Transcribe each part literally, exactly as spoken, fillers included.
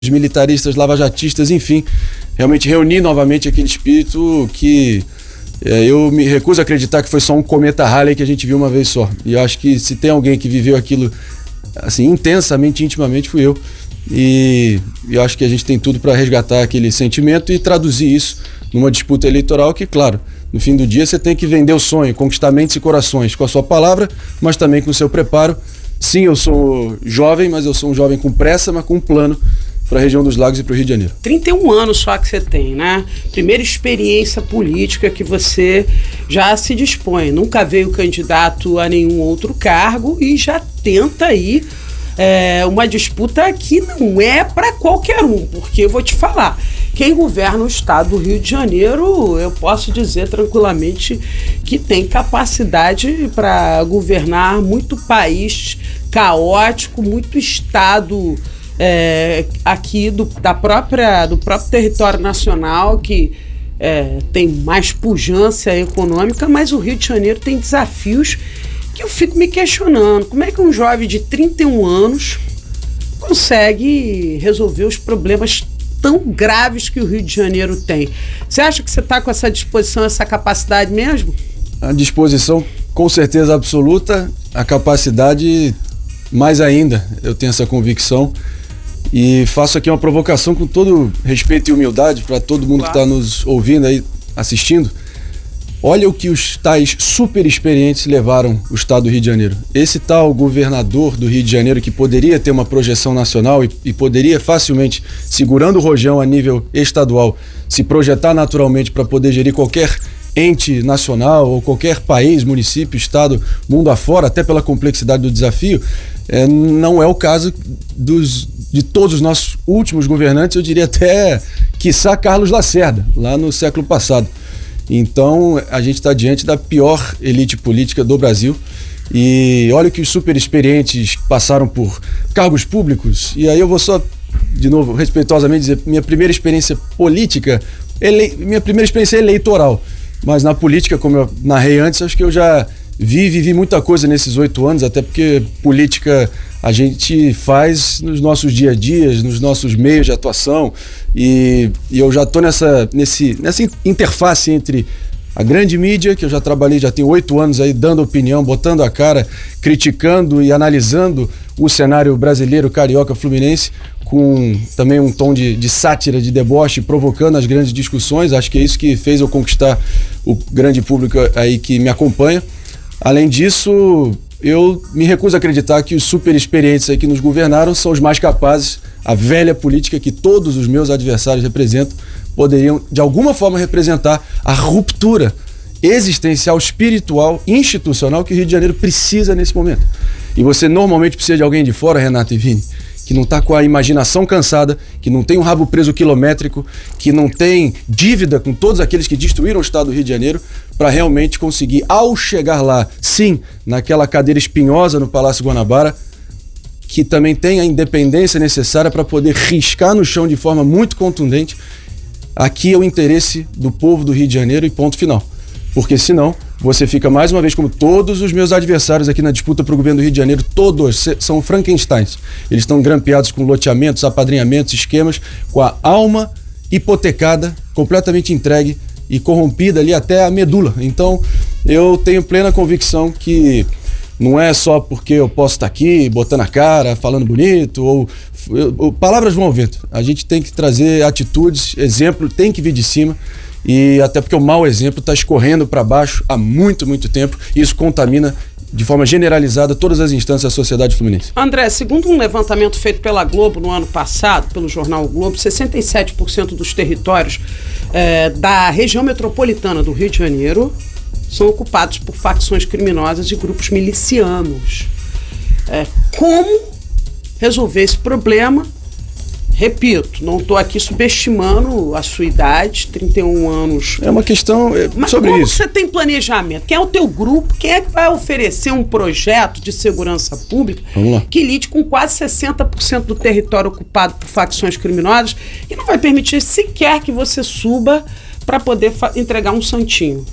militaristas, lavajatistas, enfim, realmente reunir novamente aquele espírito que é, eu me recuso a acreditar que foi só um cometa Halley que a gente viu uma vez só. E eu acho que se tem alguém que viveu aquilo assim intensamente, intimamente, fui eu. E eu acho que a gente tem tudo para resgatar aquele sentimento e traduzir isso numa disputa eleitoral que, claro, no fim do dia você tem que vender o sonho, conquistar mentes e corações com a sua palavra, mas também com o seu preparo. Sim, eu sou jovem, mas eu sou um jovem com pressa, mas com um plano para a região dos Lagos e para o Rio de Janeiro. trinta e um anos só que você tem, né? Primeira experiência política que você já se dispõe. Nunca veio candidato a nenhum outro cargo e já tenta aí é, uma disputa que não é para qualquer um, porque eu vou te falar, quem governa o estado do Rio de Janeiro, eu posso dizer tranquilamente que tem capacidade para governar muito país caótico, muito estado É, aqui do, da própria, do próprio território nacional que é, tem mais pujança econômica, mas o Rio de Janeiro tem desafios que eu fico me questionando. Como é que um jovem de trinta e um anos consegue resolver os problemas tão graves que o Rio de Janeiro tem? Você acha que você está com essa disposição, essa capacidade mesmo? A disposição, com certeza absoluta, a capacidade mais ainda, eu tenho essa convicção. E faço aqui uma provocação com todo respeito e humildade para todo mundo claro. Que está nos ouvindo aí, assistindo. Olha o que os tais super experientes levaram o estado do Rio de Janeiro. Esse tal governador do Rio de Janeiro que poderia ter uma projeção nacional e, e poderia facilmente, segurando o rojão a nível estadual, se projetar naturalmente para poder gerir qualquer ente nacional ou qualquer país, município, estado, mundo afora, até pela complexidade do desafio, é, não é o caso dos, de todos os nossos últimos governantes, eu diria até, quiçá, Carlos Lacerda, lá no século passado. Então, a gente está diante da pior elite política do Brasil. E olha que os super experientes passaram por cargos públicos, e aí eu vou só, de novo, respeitosamente dizer, minha primeira experiência política, ele, minha primeira experiência eleitoral, mas na política, como eu narrei antes, acho que eu já vi, vivi muita coisa nesses oito anos, até porque política a gente faz nos nossos dia a dias, nos nossos meios de atuação, e, e eu já estou nessa, nesse, nessa interface entre a grande mídia, que eu já trabalhei, já tenho oito anos aí dando opinião, botando a cara, criticando e analisando o cenário brasileiro, carioca, fluminense, com também um tom de, de sátira, de deboche, provocando as grandes discussões. Acho que é isso que fez eu conquistar o grande público aí que me acompanha. Além disso, eu me recuso a acreditar que os super experientes aí que nos governaram são os mais capazes. A velha política que todos os meus adversários representam poderiam, de alguma forma, representar a ruptura existencial, espiritual, institucional que o Rio de Janeiro precisa nesse momento. E você normalmente precisa de alguém de fora, Renato e Vini, que não está com a imaginação cansada, que não tem um rabo preso quilométrico, que não tem dívida com todos aqueles que destruíram o estado do Rio de Janeiro, para realmente conseguir, ao chegar lá, sim, naquela cadeira espinhosa no Palácio Guanabara, que também tem a independência necessária para poder riscar no chão de forma muito contundente. Aqui é o interesse do povo do Rio de Janeiro e ponto final. Porque senão, você fica mais uma vez como todos os meus adversários aqui na disputa para o governo do Rio de Janeiro, todos são Frankensteins. Eles estão grampeados com loteamentos, apadrinhamentos, esquemas, com a alma hipotecada, completamente entregue e corrompida ali até a medula. Então, eu tenho plena convicção que não é só porque eu posso estar aqui, botando a cara, falando bonito, ou, ou palavras vão ao vento. A gente tem que trazer atitudes, exemplo, tem que vir de cima. E até porque o mau exemplo está escorrendo para baixo há muito, muito tempo, e isso contamina de forma generalizada todas as instâncias da sociedade fluminense. André, segundo um levantamento feito pela Globo no ano passado, pelo jornal o Globo, sessenta e sete por cento dos territórios é, da região metropolitana do Rio de Janeiro são ocupados por facções criminosas e grupos milicianos. É, como resolver esse problema? Repito, não estou aqui subestimando a sua idade, trinta e um anos. É uma questão é, Mas sobre como isso. Você tem planejamento? Quem é o teu grupo? Quem é que vai oferecer um projeto de segurança pública que lide com quase sessenta por cento do território ocupado por facções criminosas e não vai permitir sequer que você suba para poder entregar um santinho?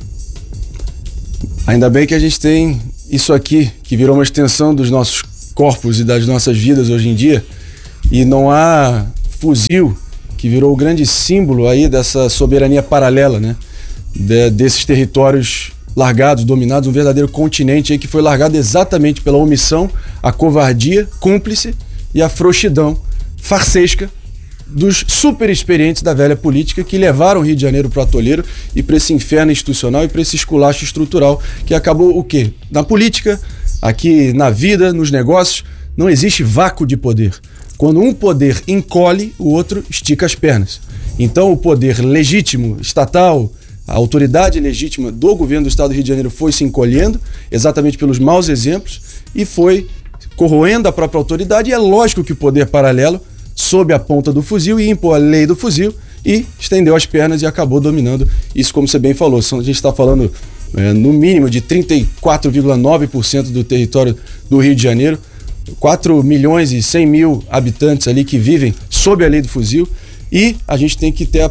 Ainda bem que a gente tem isso aqui, que virou uma extensão dos nossos corpos e das nossas vidas hoje em dia, e não há fuzil, que virou o grande símbolo aí dessa soberania paralela, né? De, desses territórios largados, dominados, um verdadeiro continente aí que foi largado exatamente pela omissão, a covardia cúmplice e a frouxidão farsesca dos super experientes da velha política que levaram o Rio de Janeiro para o atoleiro e para esse inferno institucional e para esse esculacho estrutural que acabou o quê? Na política, aqui na vida, nos negócios, não existe vácuo de poder. Quando um poder encolhe, o outro estica as pernas. Então o poder legítimo, estatal, a autoridade legítima do governo do estado do Rio de Janeiro foi se encolhendo, exatamente pelos maus exemplos, e foi corroendo a própria autoridade. E é lógico que o poder paralelo sob a ponta do fuzil e impor a lei do fuzil e estendeu as pernas e acabou dominando. Isso, como você bem falou, a gente está falando é, no mínimo de trinta e quatro vírgula nove por cento do território do Rio de Janeiro, quatro milhões e cem mil habitantes ali que vivem sob a lei do fuzil, e a gente tem que ter a,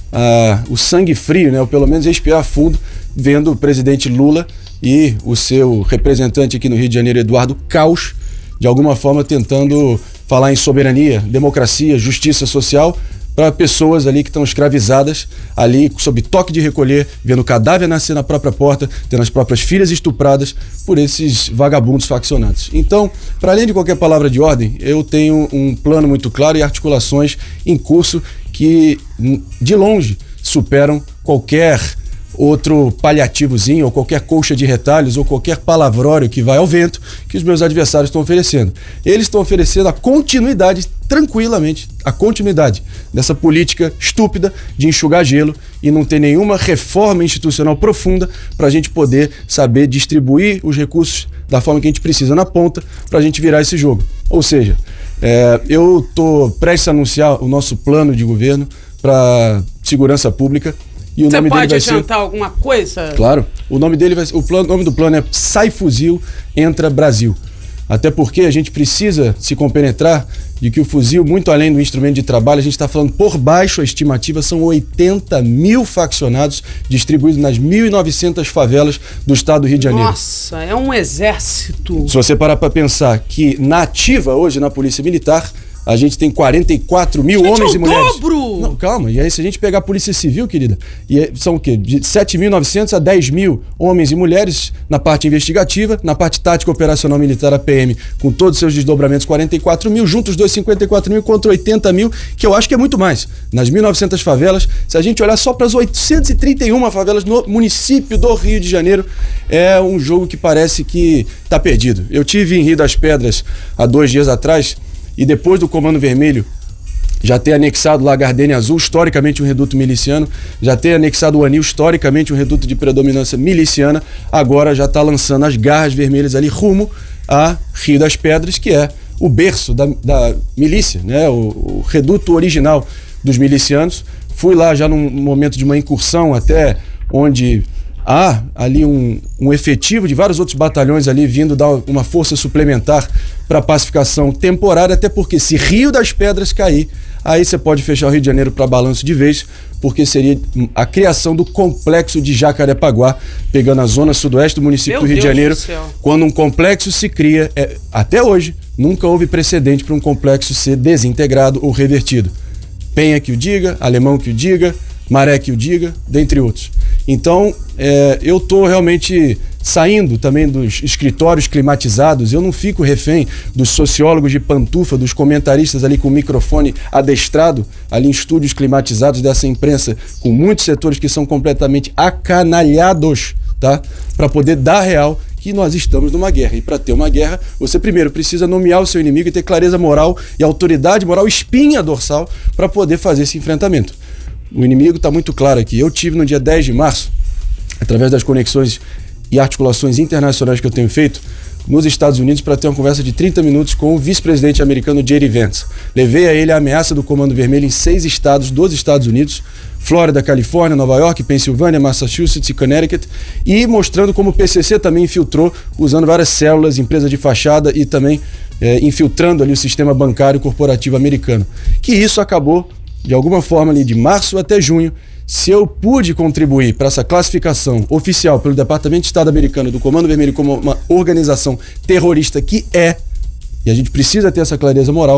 a, o sangue frio, né, ou pelo menos respirar fundo, vendo o presidente Lula e o seu representante aqui no Rio de Janeiro, Eduardo Caos, de alguma forma tentando falar em soberania, democracia, justiça social para pessoas ali que estão escravizadas ali sob toque de recolher, vendo o cadáver nascer na própria porta, tendo as próprias filhas estupradas por esses vagabundos faccionados. Então, para além de qualquer palavra de ordem, eu tenho um plano muito claro e articulações em curso que de longe superam qualquer outro paliativozinho, ou qualquer colcha de retalhos, ou qualquer palavrório que vai ao vento que os meus adversários estão oferecendo. Eles estão oferecendo a continuidade, tranquilamente, a continuidade dessa política estúpida de enxugar gelo e não ter nenhuma reforma institucional profunda para a gente poder saber distribuir os recursos da forma que a gente precisa na ponta para a gente virar esse jogo. Ou seja, é, eu estou prestes a anunciar o nosso plano de governo para segurança pública. E o Você nome pode dele vai adiantar ser... alguma coisa? Claro. O nome dele vai ser... o plano, o nome do plano é Sai Fuzil, Entra Brasil. Até porque a gente precisa se compenetrar de que o fuzil, muito além do instrumento de trabalho, a gente está falando por baixo, a estimativa são oitenta mil faccionados distribuídos nas mil e novecentas favelas do estado do Rio de Janeiro. Nossa, é um exército. Se você parar para pensar que na ativa hoje, na Polícia Militar, a gente tem quarenta e quatro mil gente, homens é e mulheres. Dobro! Não, calma, e aí se a gente pegar a Polícia Civil, querida, e são o quê? De sete mil e novecentos a dez mil homens e mulheres na parte investigativa, na parte tática operacional militar, a P M, com todos os seus desdobramentos, quarenta e quatro mil, juntos dois, cinquenta e quatro mil contra oitenta mil, que eu acho que é muito mais. Nas mil e novecentas favelas, se a gente olhar só para as oitocentas e trinta e uma favelas no município do Rio de Janeiro, é um jogo que parece que está perdido. Eu tive em Rio das Pedras há dois dias atrás, e depois do Comando Vermelho já ter anexado lá a Gardênia Azul, historicamente um reduto miliciano, já ter anexado o Anil, historicamente um reduto de predominância miliciana, agora já está lançando as garras vermelhas ali rumo a Rio das Pedras, que é o berço da, da milícia, né? o, o reduto original dos milicianos. Fui lá já num momento de uma incursão até onde há ali um, um efetivo de vários outros batalhões ali vindo dar uma força suplementar para a pacificação temporária, até porque se Rio das Pedras cair, aí você pode fechar o Rio de Janeiro para balanço de vez, porque seria a criação do complexo de Jacarepaguá, pegando a zona sudoeste do município Meu do Rio Deus de Janeiro. do céu. Quando um complexo se cria, é, até hoje, nunca houve precedente para um complexo ser desintegrado ou revertido. Penha que o diga, Alemão que o diga, Maré que o diga, dentre outros. Então, é, eu estou realmente saindo também dos escritórios climatizados, eu não fico refém dos sociólogos de pantufa, dos comentaristas ali com o microfone adestrado, ali em estúdios climatizados dessa imprensa, com muitos setores que são completamente acanalhados, tá? Para poder dar real que nós estamos numa guerra. E para ter uma guerra, você primeiro precisa nomear o seu inimigo e ter clareza moral e autoridade moral, espinha dorsal, para poder fazer esse enfrentamento. O inimigo está muito claro aqui. Eu tive no dia dez de março, através das conexões e articulações internacionais que eu tenho feito, nos Estados Unidos para ter uma conversa de trinta minutos com o vice-presidente americano J D Vance. Levei a ele a ameaça do Comando Vermelho em seis estados dos Estados Unidos, Flórida, Califórnia, Nova York, Pensilvânia, Massachusetts e Connecticut, e mostrando como o P C C também infiltrou, usando várias células, empresas de fachada e também é, infiltrando ali o sistema bancário corporativo americano. Que isso acabou, de alguma forma, ali de março até junho. Se eu pude contribuir para essa classificação oficial pelo Departamento de Estado americano do Comando Vermelho como uma organização terrorista que é, e a gente precisa ter essa clareza moral,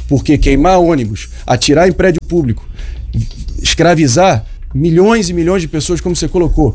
porque queimar ônibus, atirar em prédio público, escravizar milhões e milhões de pessoas, como você colocou,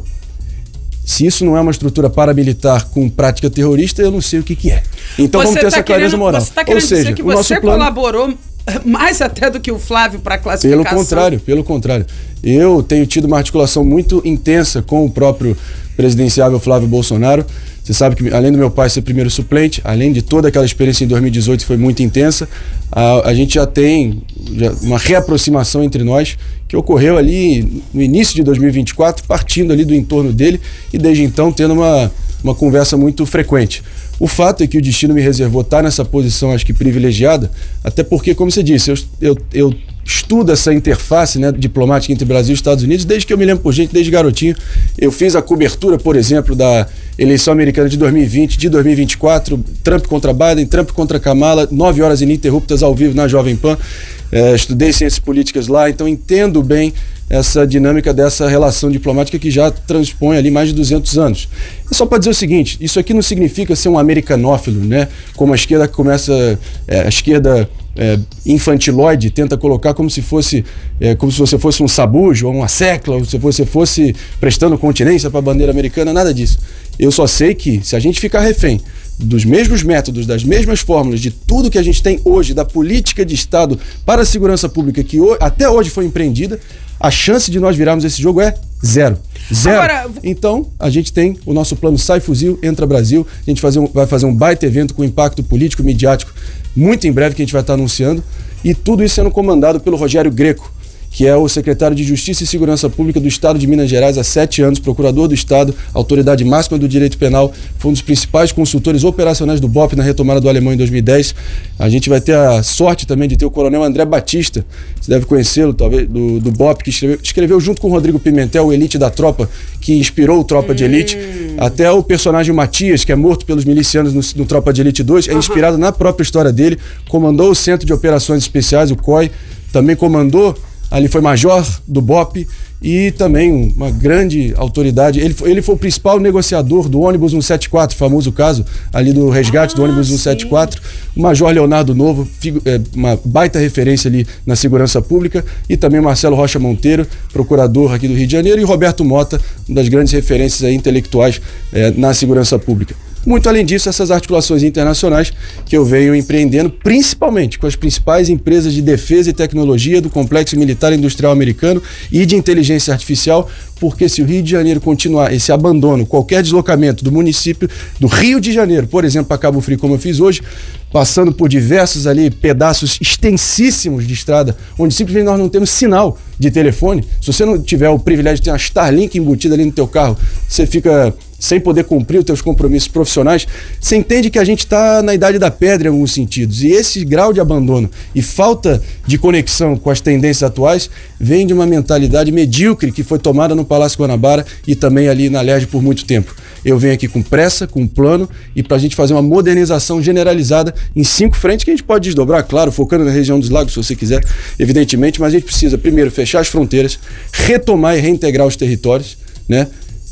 se isso não é uma estrutura paramilitar com prática terrorista, eu não sei o que que é. Então você vamos ter tá essa clareza querendo, moral. Você está querendo Ou seja, dizer que o você nosso plano... colaborou mais até do que o Flávio para a classificação? Pelo contrário, pelo contrário. Eu tenho tido uma articulação muito intensa com o próprio presidenciável Flávio Bolsonaro. Você sabe que, além do meu pai ser primeiro suplente, além de toda aquela experiência em dois mil e dezoito que foi muito intensa, a, a gente já tem já uma reaproximação entre nós que ocorreu ali no início de dois mil e vinte e quatro, partindo ali do entorno dele e desde então tendo uma, uma conversa muito frequente. O fato é que o destino me reservou estar nessa posição, acho que privilegiada, até porque, como você disse, eu, eu, eu estudo essa interface, né, diplomática entre Brasil e Estados Unidos desde que eu me lembro por gente, desde garotinho. Eu fiz a cobertura, por exemplo, da eleição americana de dois mil e vinte, de dois mil e vinte e quatro, Trump contra Biden, Trump contra Kamala, nove horas ininterruptas ao vivo na Jovem Pan. É, estudei ciências políticas lá, então entendo bem essa dinâmica dessa relação diplomática que já transpõe ali mais de duzentos anos. É só para dizer o seguinte, isso aqui não significa ser um americanófilo, né? Como a esquerda começa, é, a esquerda é, infantiloide tenta colocar como se fosse, é, como se você fosse um sabujo ou uma secla, ou se você fosse prestando continência para a bandeira americana, nada disso. Eu só sei que se a gente ficar refém dos mesmos métodos, das mesmas fórmulas, de tudo que a gente tem hoje, da política de Estado para a segurança pública que ho- até hoje foi empreendida, a chance de nós virarmos esse jogo é zero. Zero. Agora... Então, a gente tem o nosso plano Sai Fuzil, Entra Brasil. A gente fazer um, vai fazer um baita evento com impacto político, midiático, muito em breve, que a gente vai estar anunciando. E tudo isso sendo comandado pelo Rogério Greco, que é o secretário de Justiça e Segurança Pública do Estado de Minas Gerais há sete anos, procurador do Estado, autoridade máxima do direito penal, foi um dos principais consultores operacionais do B O P na retomada do Alemão em dois mil e dez. A gente vai ter a sorte também de ter o coronel André Batista, você deve conhecê-lo, talvez, do, do B O P, que escreveu, escreveu junto com o Rodrigo Pimentel, o Elite da Tropa, que inspirou o Tropa hum. de Elite. Até o personagem Matias, que é morto pelos milicianos no, no Tropa de Elite dois, é uhum. inspirado na própria história dele, comandou o Centro de Operações Especiais, o C O I, também comandou, ali foi major do B O P e também uma grande autoridade. Ele foi, ele foi o principal negociador do ônibus cento e setenta e quatro, famoso caso ali do resgate ah, do ônibus cento e setenta e quatro. O major Leonardo Novo, figu, é, uma baita referência ali na segurança pública, e também Marcelo Rocha Monteiro, procurador aqui do Rio de Janeiro, e Roberto Mota, uma das grandes referências aí intelectuais é, na segurança pública. Muito além disso, essas articulações internacionais que eu venho empreendendo, principalmente com as principais empresas de defesa e tecnologia do complexo militar industrial americano e de inteligência artificial, porque se o Rio de Janeiro continuar esse abandono, qualquer deslocamento do município do Rio de Janeiro, por exemplo, para Cabo Frio, como eu fiz hoje, passando por diversos ali pedaços extensíssimos de estrada, onde simplesmente nós não temos sinal de telefone. Se você não tiver o privilégio de ter uma Starlink embutida ali no teu carro, você fica sem poder cumprir os teus compromissos profissionais, você entende que a gente está na idade da pedra em alguns sentidos. E esse grau de abandono e falta de conexão com as tendências atuais vem de uma mentalidade medíocre que foi tomada no Palácio Guanabara e também ali na Lerge por muito tempo. Eu venho aqui com pressa, com um plano, e para a gente fazer uma modernização generalizada em cinco frentes que a gente pode desdobrar, claro, focando na região dos lagos, se você quiser, evidentemente, mas a gente precisa, primeiro, fechar as fronteiras, retomar e reintegrar os territórios, né?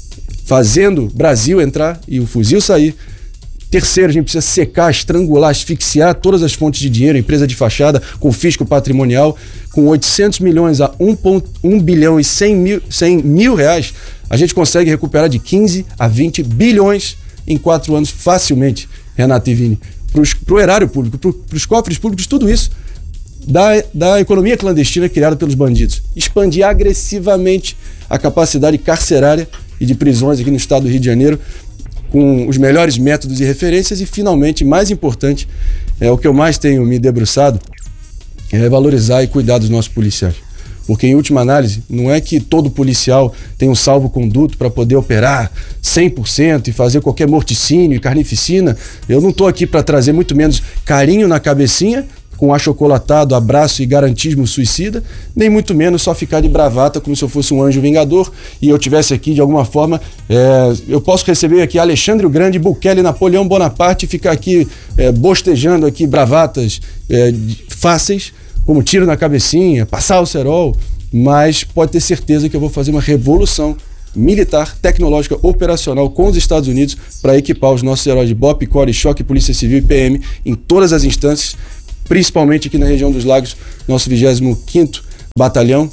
Fazendo Brasil entrar e o fuzil sair. Terceiro, a gente precisa secar, estrangular, asfixiar todas as fontes de dinheiro, empresa de fachada, com fisco patrimonial, com oitocentos milhões a um bilhão e cem mil reais, a gente consegue recuperar de quinze a vinte bilhões em quatro anos facilmente, Renato e Vini. Para o erário público, para os cofres públicos, tudo isso da, da economia clandestina criada pelos bandidos. Expandir agressivamente a capacidade carcerária e de prisões aqui no estado do Rio de Janeiro, com os melhores métodos e referências, e finalmente, mais importante, é o que eu mais tenho me debruçado, é valorizar e cuidar dos nossos policiais. Porque, em última análise, não é que todo policial tem um salvo-conduto para poder operar cem por cento e fazer qualquer morticínio e carnificina. Eu não estou aqui para trazer muito menos carinho na cabecinha, com achocolatado, abraço e garantismo suicida, nem muito menos só ficar de bravata como se eu fosse um anjo vingador e eu tivesse aqui de alguma forma, é, eu posso receber aqui Alexandre o Grande, Bukele, Napoleão Bonaparte e ficar aqui é, bostejando aqui bravatas é, fáceis, como tiro na cabecinha, passar o cerol, mas pode ter certeza que eu vou fazer uma revolução militar, tecnológica, operacional com os Estados Unidos para equipar os nossos heróis de B O P, C O R, Choque, Polícia Civil e P M em todas as instâncias, principalmente aqui na região dos Lagos, nosso vigésimo quinto Batalhão,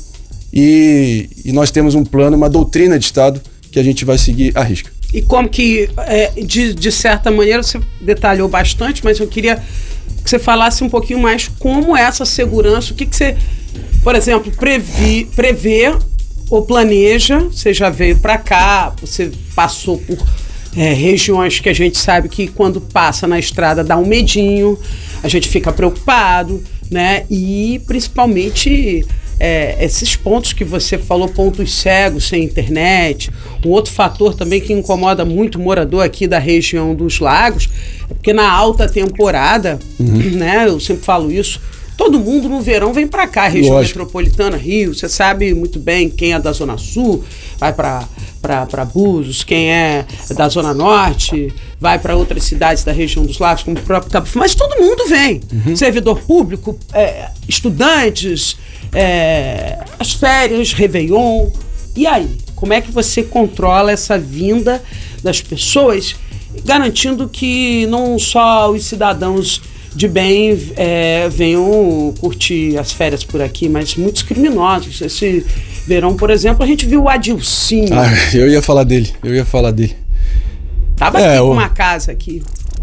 e, e nós temos um plano, uma doutrina de Estado que a gente vai seguir à risca. E como que, é, de, de certa maneira, você detalhou bastante, mas eu queria que você falasse um pouquinho mais como é essa segurança, o que, que você, por exemplo, previ, prevê ou planeja. Você já veio para cá, você passou por é, regiões que a gente sabe que quando passa na estrada dá um medinho, a gente fica preocupado, né? E principalmente é, esses pontos que você falou, pontos cegos, sem internet. Um outro fator também que incomoda muito o morador aqui da região dos Lagos é porque na alta temporada, uhum. né? Eu sempre falo isso, todo mundo no verão vem para cá, região Lógico. metropolitana, Rio. Você sabe muito bem quem é da Zona Sul, vai para para Búzios, quem é da Zona Norte, vai para outras cidades da região dos Lagos, como o próprio Cabo Frio, mas todo mundo vem. Uhum. Servidor público, é, estudantes, é, as férias, Réveillon. E aí, como é que você controla essa vinda das pessoas, garantindo que não só os cidadãos de bem é, venham curtir as férias por aqui, mas muitos criminosos. Esse verão, por exemplo, a gente viu o Adilcinho. Ah, eu ia falar dele, eu ia falar dele. Tava é, aqui com o... uma casa aqui.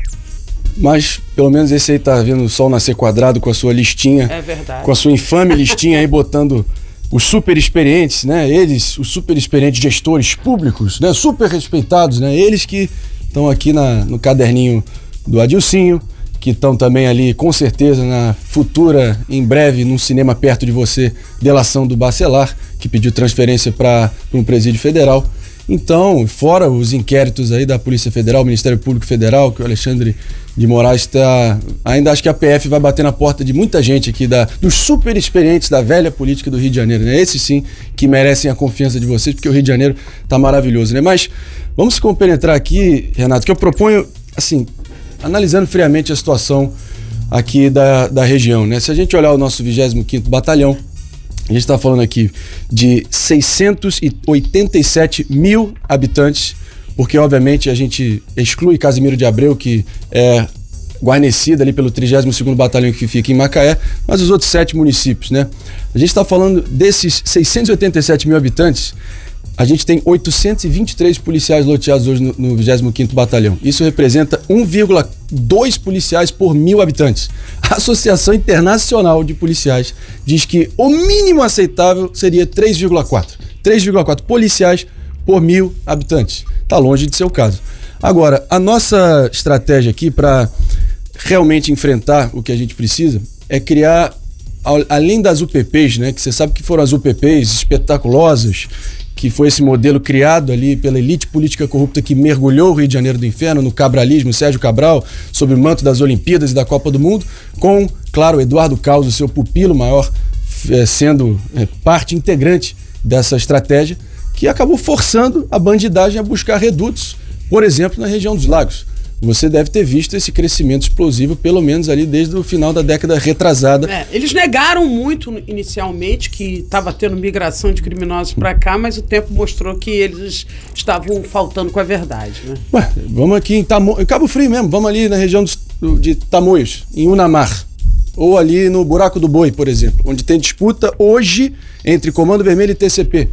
Mas, pelo menos esse aí tá vendo o sol nascer quadrado com a sua listinha. É verdade. Com a sua infame listinha aí, botando os super experientes, né? Eles, os super experientes gestores públicos, né? Super respeitados, né? Eles que estão aqui na, no caderninho do Adilcinho, que estão também ali, com certeza, na futura, em breve, num cinema perto de você, delação do Bacelar, que pediu transferência para um presídio federal. Então, fora os inquéritos aí da Polícia Federal, Ministério Público Federal, que o Alexandre de Moraes está... Ainda acho que a P F vai bater na porta de muita gente aqui, da, dos super experientes da velha política do Rio de Janeiro, né? Esses sim que merecem a confiança de vocês, porque o Rio de Janeiro está maravilhoso, né? Mas vamos se compenetrar aqui, Renato, que eu proponho, assim, analisando friamente a situação aqui da, da região, né? Se a gente olhar o nosso vigésimo quinto Batalhão, a gente está falando aqui de seiscentos e oitenta e sete mil habitantes, porque obviamente a gente exclui Casimiro de Abreu, que é guarnecida ali pelo trigésimo segundo Batalhão que fica em Macaé, mas os outros sete municípios, né? A gente está falando desses seiscentos e oitenta e sete mil habitantes, a gente tem oitocentos e vinte e três policiais loteados hoje no, no vigésimo quinto Batalhão. Isso representa um vírgula dois policiais por mil habitantes. A Associação Internacional de Policiais diz que o mínimo aceitável seria três vírgula quatro. três vírgula quatro policiais por mil habitantes. Está longe de ser o caso. Agora, a nossa estratégia aqui para realmente enfrentar o que a gente precisa é criar, além das U P Ps, né, que você sabe que foram as U P Ps espetaculosas, que foi esse modelo criado ali pela elite política corrupta que mergulhou o Rio de Janeiro do inferno no cabralismo, Sérgio Cabral, sob o manto das Olimpíadas e da Copa do Mundo, com, claro, Eduardo Caos, o seu pupilo maior, é, sendo é, parte integrante dessa estratégia, que acabou forçando a bandidagem a buscar redutos, por exemplo, na região dos Lagos. Você deve ter visto esse crescimento explosivo, pelo menos ali desde o final da década retrasada. É, eles negaram muito inicialmente que estava tendo migração de criminosos para cá, mas o tempo mostrou que eles estavam faltando com a verdade, né? Ué, vamos aqui em, Tamo... em Cabo Frio mesmo, vamos ali na região dos, de Tamoios, em Unamar, ou ali no Buraco do Boi, por exemplo, onde tem disputa hoje entre Comando Vermelho e T C P.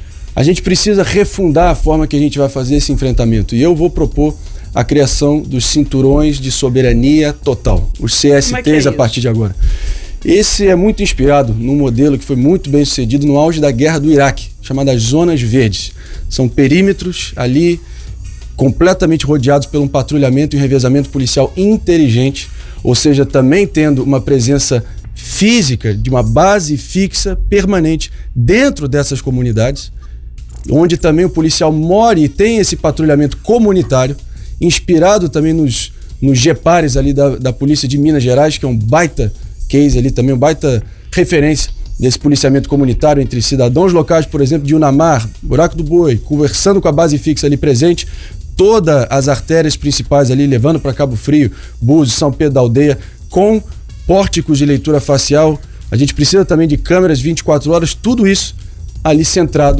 A gente precisa refundar a forma que a gente vai fazer esse enfrentamento, e eu vou propor a criação dos cinturões de soberania total, os C S Ts é é a partir de agora. Esse é muito inspirado num modelo que foi muito bem sucedido no auge da guerra do Iraque, chamada Zonas Verdes. São perímetros ali completamente rodeados por um patrulhamento e um revezamento policial inteligente, ou seja, também tendo uma presença física de uma base fixa, permanente, dentro dessas comunidades, onde também o policial mora e tem esse patrulhamento comunitário, inspirado também nos, nos GEPARes ali da, da Polícia de Minas Gerais, que é um baita case ali também, um baita referência desse policiamento comunitário entre cidadãos locais, por exemplo, de Unamar, Buraco do Boi, conversando com a base fixa ali presente, todas as artérias principais ali, levando para Cabo Frio, Búzios, São Pedro da Aldeia, com pórticos de leitura facial. A gente precisa também de câmeras vinte e quatro horas, tudo isso ali centrado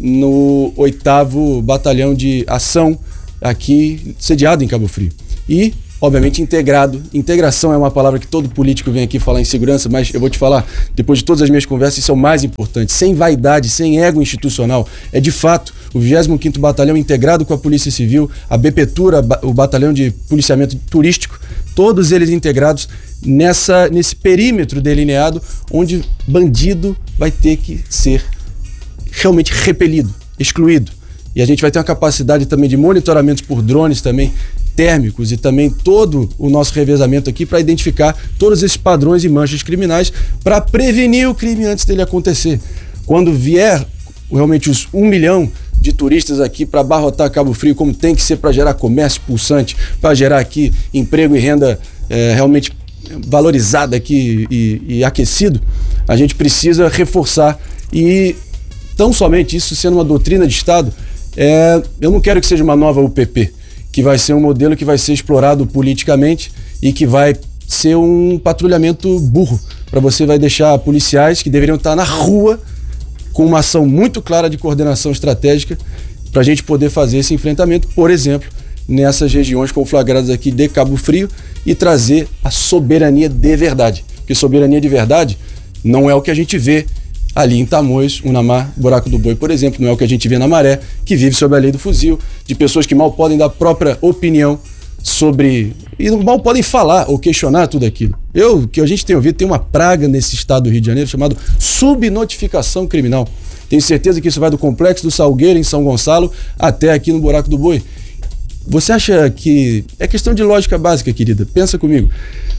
no oitavo Batalhão de Ação, aqui sediado em Cabo Frio. E obviamente integrado. Integração é uma palavra que todo político vem aqui falar em segurança, mas eu vou te falar, depois de todas as minhas conversas, isso é o mais importante. Sem vaidade, sem ego institucional. É de fato o vigésimo quinto Batalhão integrado com a Polícia Civil, a BPTUR, o Batalhão de Policiamento Turístico, todos eles integrados nessa, nesse perímetro delineado, onde bandido vai ter que ser realmente repelido, excluído. E a gente vai ter uma capacidade também de monitoramento por drones também, térmicos, e também todo o nosso revezamento aqui para identificar todos esses padrões e manchas criminais para prevenir o crime antes dele acontecer. Quando vier realmente os um milhão de turistas aqui para abarrotar Cabo Frio, como tem que ser para gerar comércio pulsante, para gerar aqui emprego e renda é, realmente valorizada aqui e, e aquecido, a gente precisa reforçar. E tão somente isso sendo uma doutrina de Estado, é, eu não quero que seja uma nova U P P, que vai ser um modelo que vai ser explorado politicamente e que vai ser um patrulhamento burro, para você vai deixar policiais que deveriam estar na rua com uma ação muito clara de coordenação estratégica para a gente poder fazer esse enfrentamento, por exemplo, nessas regiões conflagradas aqui de Cabo Frio, e trazer a soberania de verdade. Porque soberania de verdade não é o que a gente vê ali em Tamoios, Unamar, Buraco do Boi, por exemplo, não é o que a gente vê na Maré, que vive sob a lei do fuzil, de pessoas que mal podem dar a própria opinião sobre... e mal podem falar ou questionar tudo aquilo. Eu, o que a gente tem ouvido, tem uma praga nesse estado do Rio de Janeiro chamado subnotificação criminal. Tenho certeza que isso vai do Complexo do Salgueiro, em São Gonçalo, até aqui no Buraco do Boi. Você acha que... é questão de lógica básica, querida. Pensa comigo.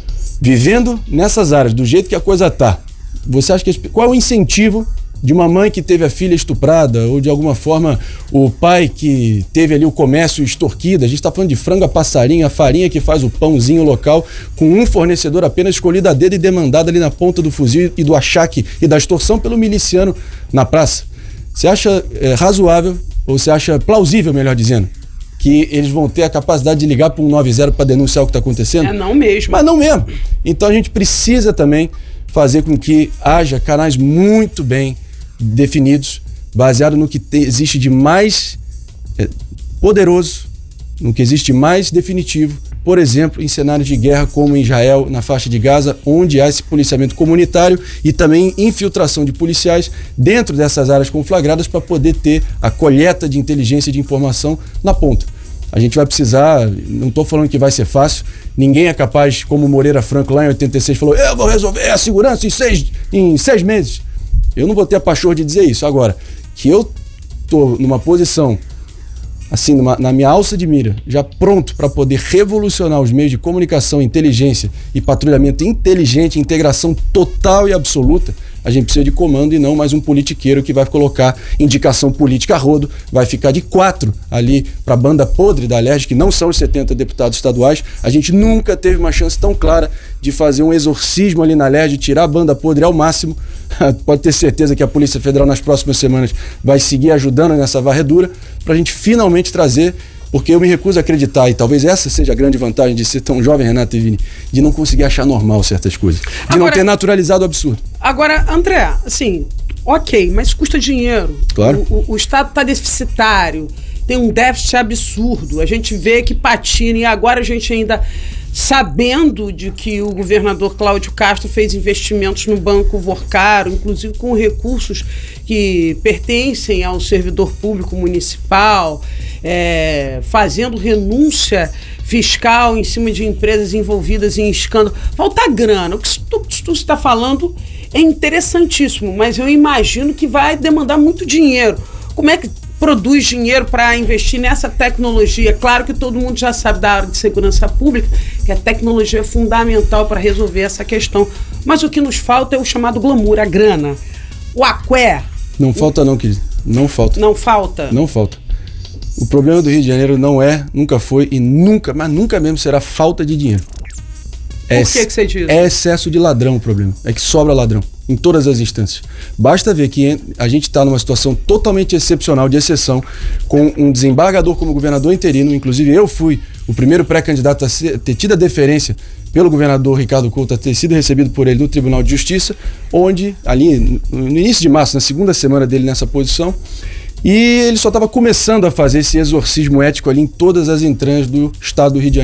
Vivendo nessas áreas, do jeito que a coisa tá, você acha que... qual é o incentivo de uma mãe que teve a filha estuprada, ou de alguma forma o pai que teve ali o comércio extorquido? A gente está falando de frango a passarinho, a farinha que faz o pãozinho local, com um fornecedor apenas escolhido a dedo e demandado ali na ponta do fuzil e do achaque e da extorsão pelo miliciano na praça. Você acha é, razoável, ou você acha plausível, melhor dizendo, que eles vão ter a capacidade de ligar para um noventa para denunciar o que está acontecendo? É não mesmo. Mas não mesmo. Então a gente precisa também fazer com que haja canais muito bem definidos, baseado no que te, existe de mais é, poderoso, no que existe de mais definitivo, por exemplo, em cenários de guerra como em Israel, na faixa de Gaza, onde há esse policiamento comunitário e também infiltração de policiais dentro dessas áreas conflagradas para poder ter a coleta de inteligência e de informação na ponta. A gente vai precisar, não estou falando que vai ser fácil, ninguém é capaz, como Moreira Franco lá em oitenta e seis falou, eu vou resolver a segurança em seis, em seis meses. Eu não vou ter a pachorra de dizer isso. Agora, que eu estou numa posição, assim, numa, na minha alça de mira, já pronto para poder revolucionar os meios de comunicação, inteligência e patrulhamento inteligente, integração total e absoluta, a gente precisa de comando e não mais um politiqueiro que vai colocar indicação política a rodo, vai ficar de quatro ali para a banda podre da Alerj, que não são os setenta deputados estaduais. A gente nunca teve uma chance tão clara de fazer um exorcismo ali na Alerj, de tirar a banda podre ao máximo. Pode ter certeza que a Polícia Federal nas próximas semanas vai seguir ajudando nessa varredura para a gente finalmente trazer, porque eu me recuso a acreditar, e talvez essa seja a grande vantagem de ser tão jovem, Renato e Vini, de não conseguir achar normal certas coisas, de agora, não ter naturalizado o absurdo. Agora, André, assim, ok, mas custa dinheiro. Claro. O, o, o Estado está deficitário, tem um déficit absurdo, a gente vê que patina, e agora a gente ainda... sabendo de que o governador Cláudio Castro fez investimentos no Banco Vorcaro, inclusive com recursos que pertencem ao servidor público municipal, é, fazendo renúncia fiscal em cima de empresas envolvidas em escândalo. Falta grana. O que tu, tu está falando é interessantíssimo, mas eu imagino que vai demandar muito dinheiro. Como é que produz dinheiro para investir nessa tecnologia? Claro que todo mundo já sabe da área de segurança pública que a tecnologia é fundamental para resolver essa questão, mas o que nos falta é o chamado glamour, a grana, o aqué. Não falta não, querido, não falta. Não falta? Não falta. O problema do Rio de Janeiro não é, nunca foi e nunca, mas nunca mesmo será falta de dinheiro. É, Por que, que você diz? É excesso de ladrão o problema, é que sobra ladrão em todas as instâncias. Basta ver que a gente está numa situação totalmente excepcional, de exceção, com um desembargador como governador interino. Inclusive eu fui o primeiro pré-candidato a ser, ter tido a deferência pelo governador Ricardo Couto, a ter sido recebido por ele no Tribunal de Justiça, onde ali no início de março, na segunda semana dele nessa posição, e ele só estava começando a fazer esse exorcismo ético ali em todas as entranhas do estado do Rio de Janeiro.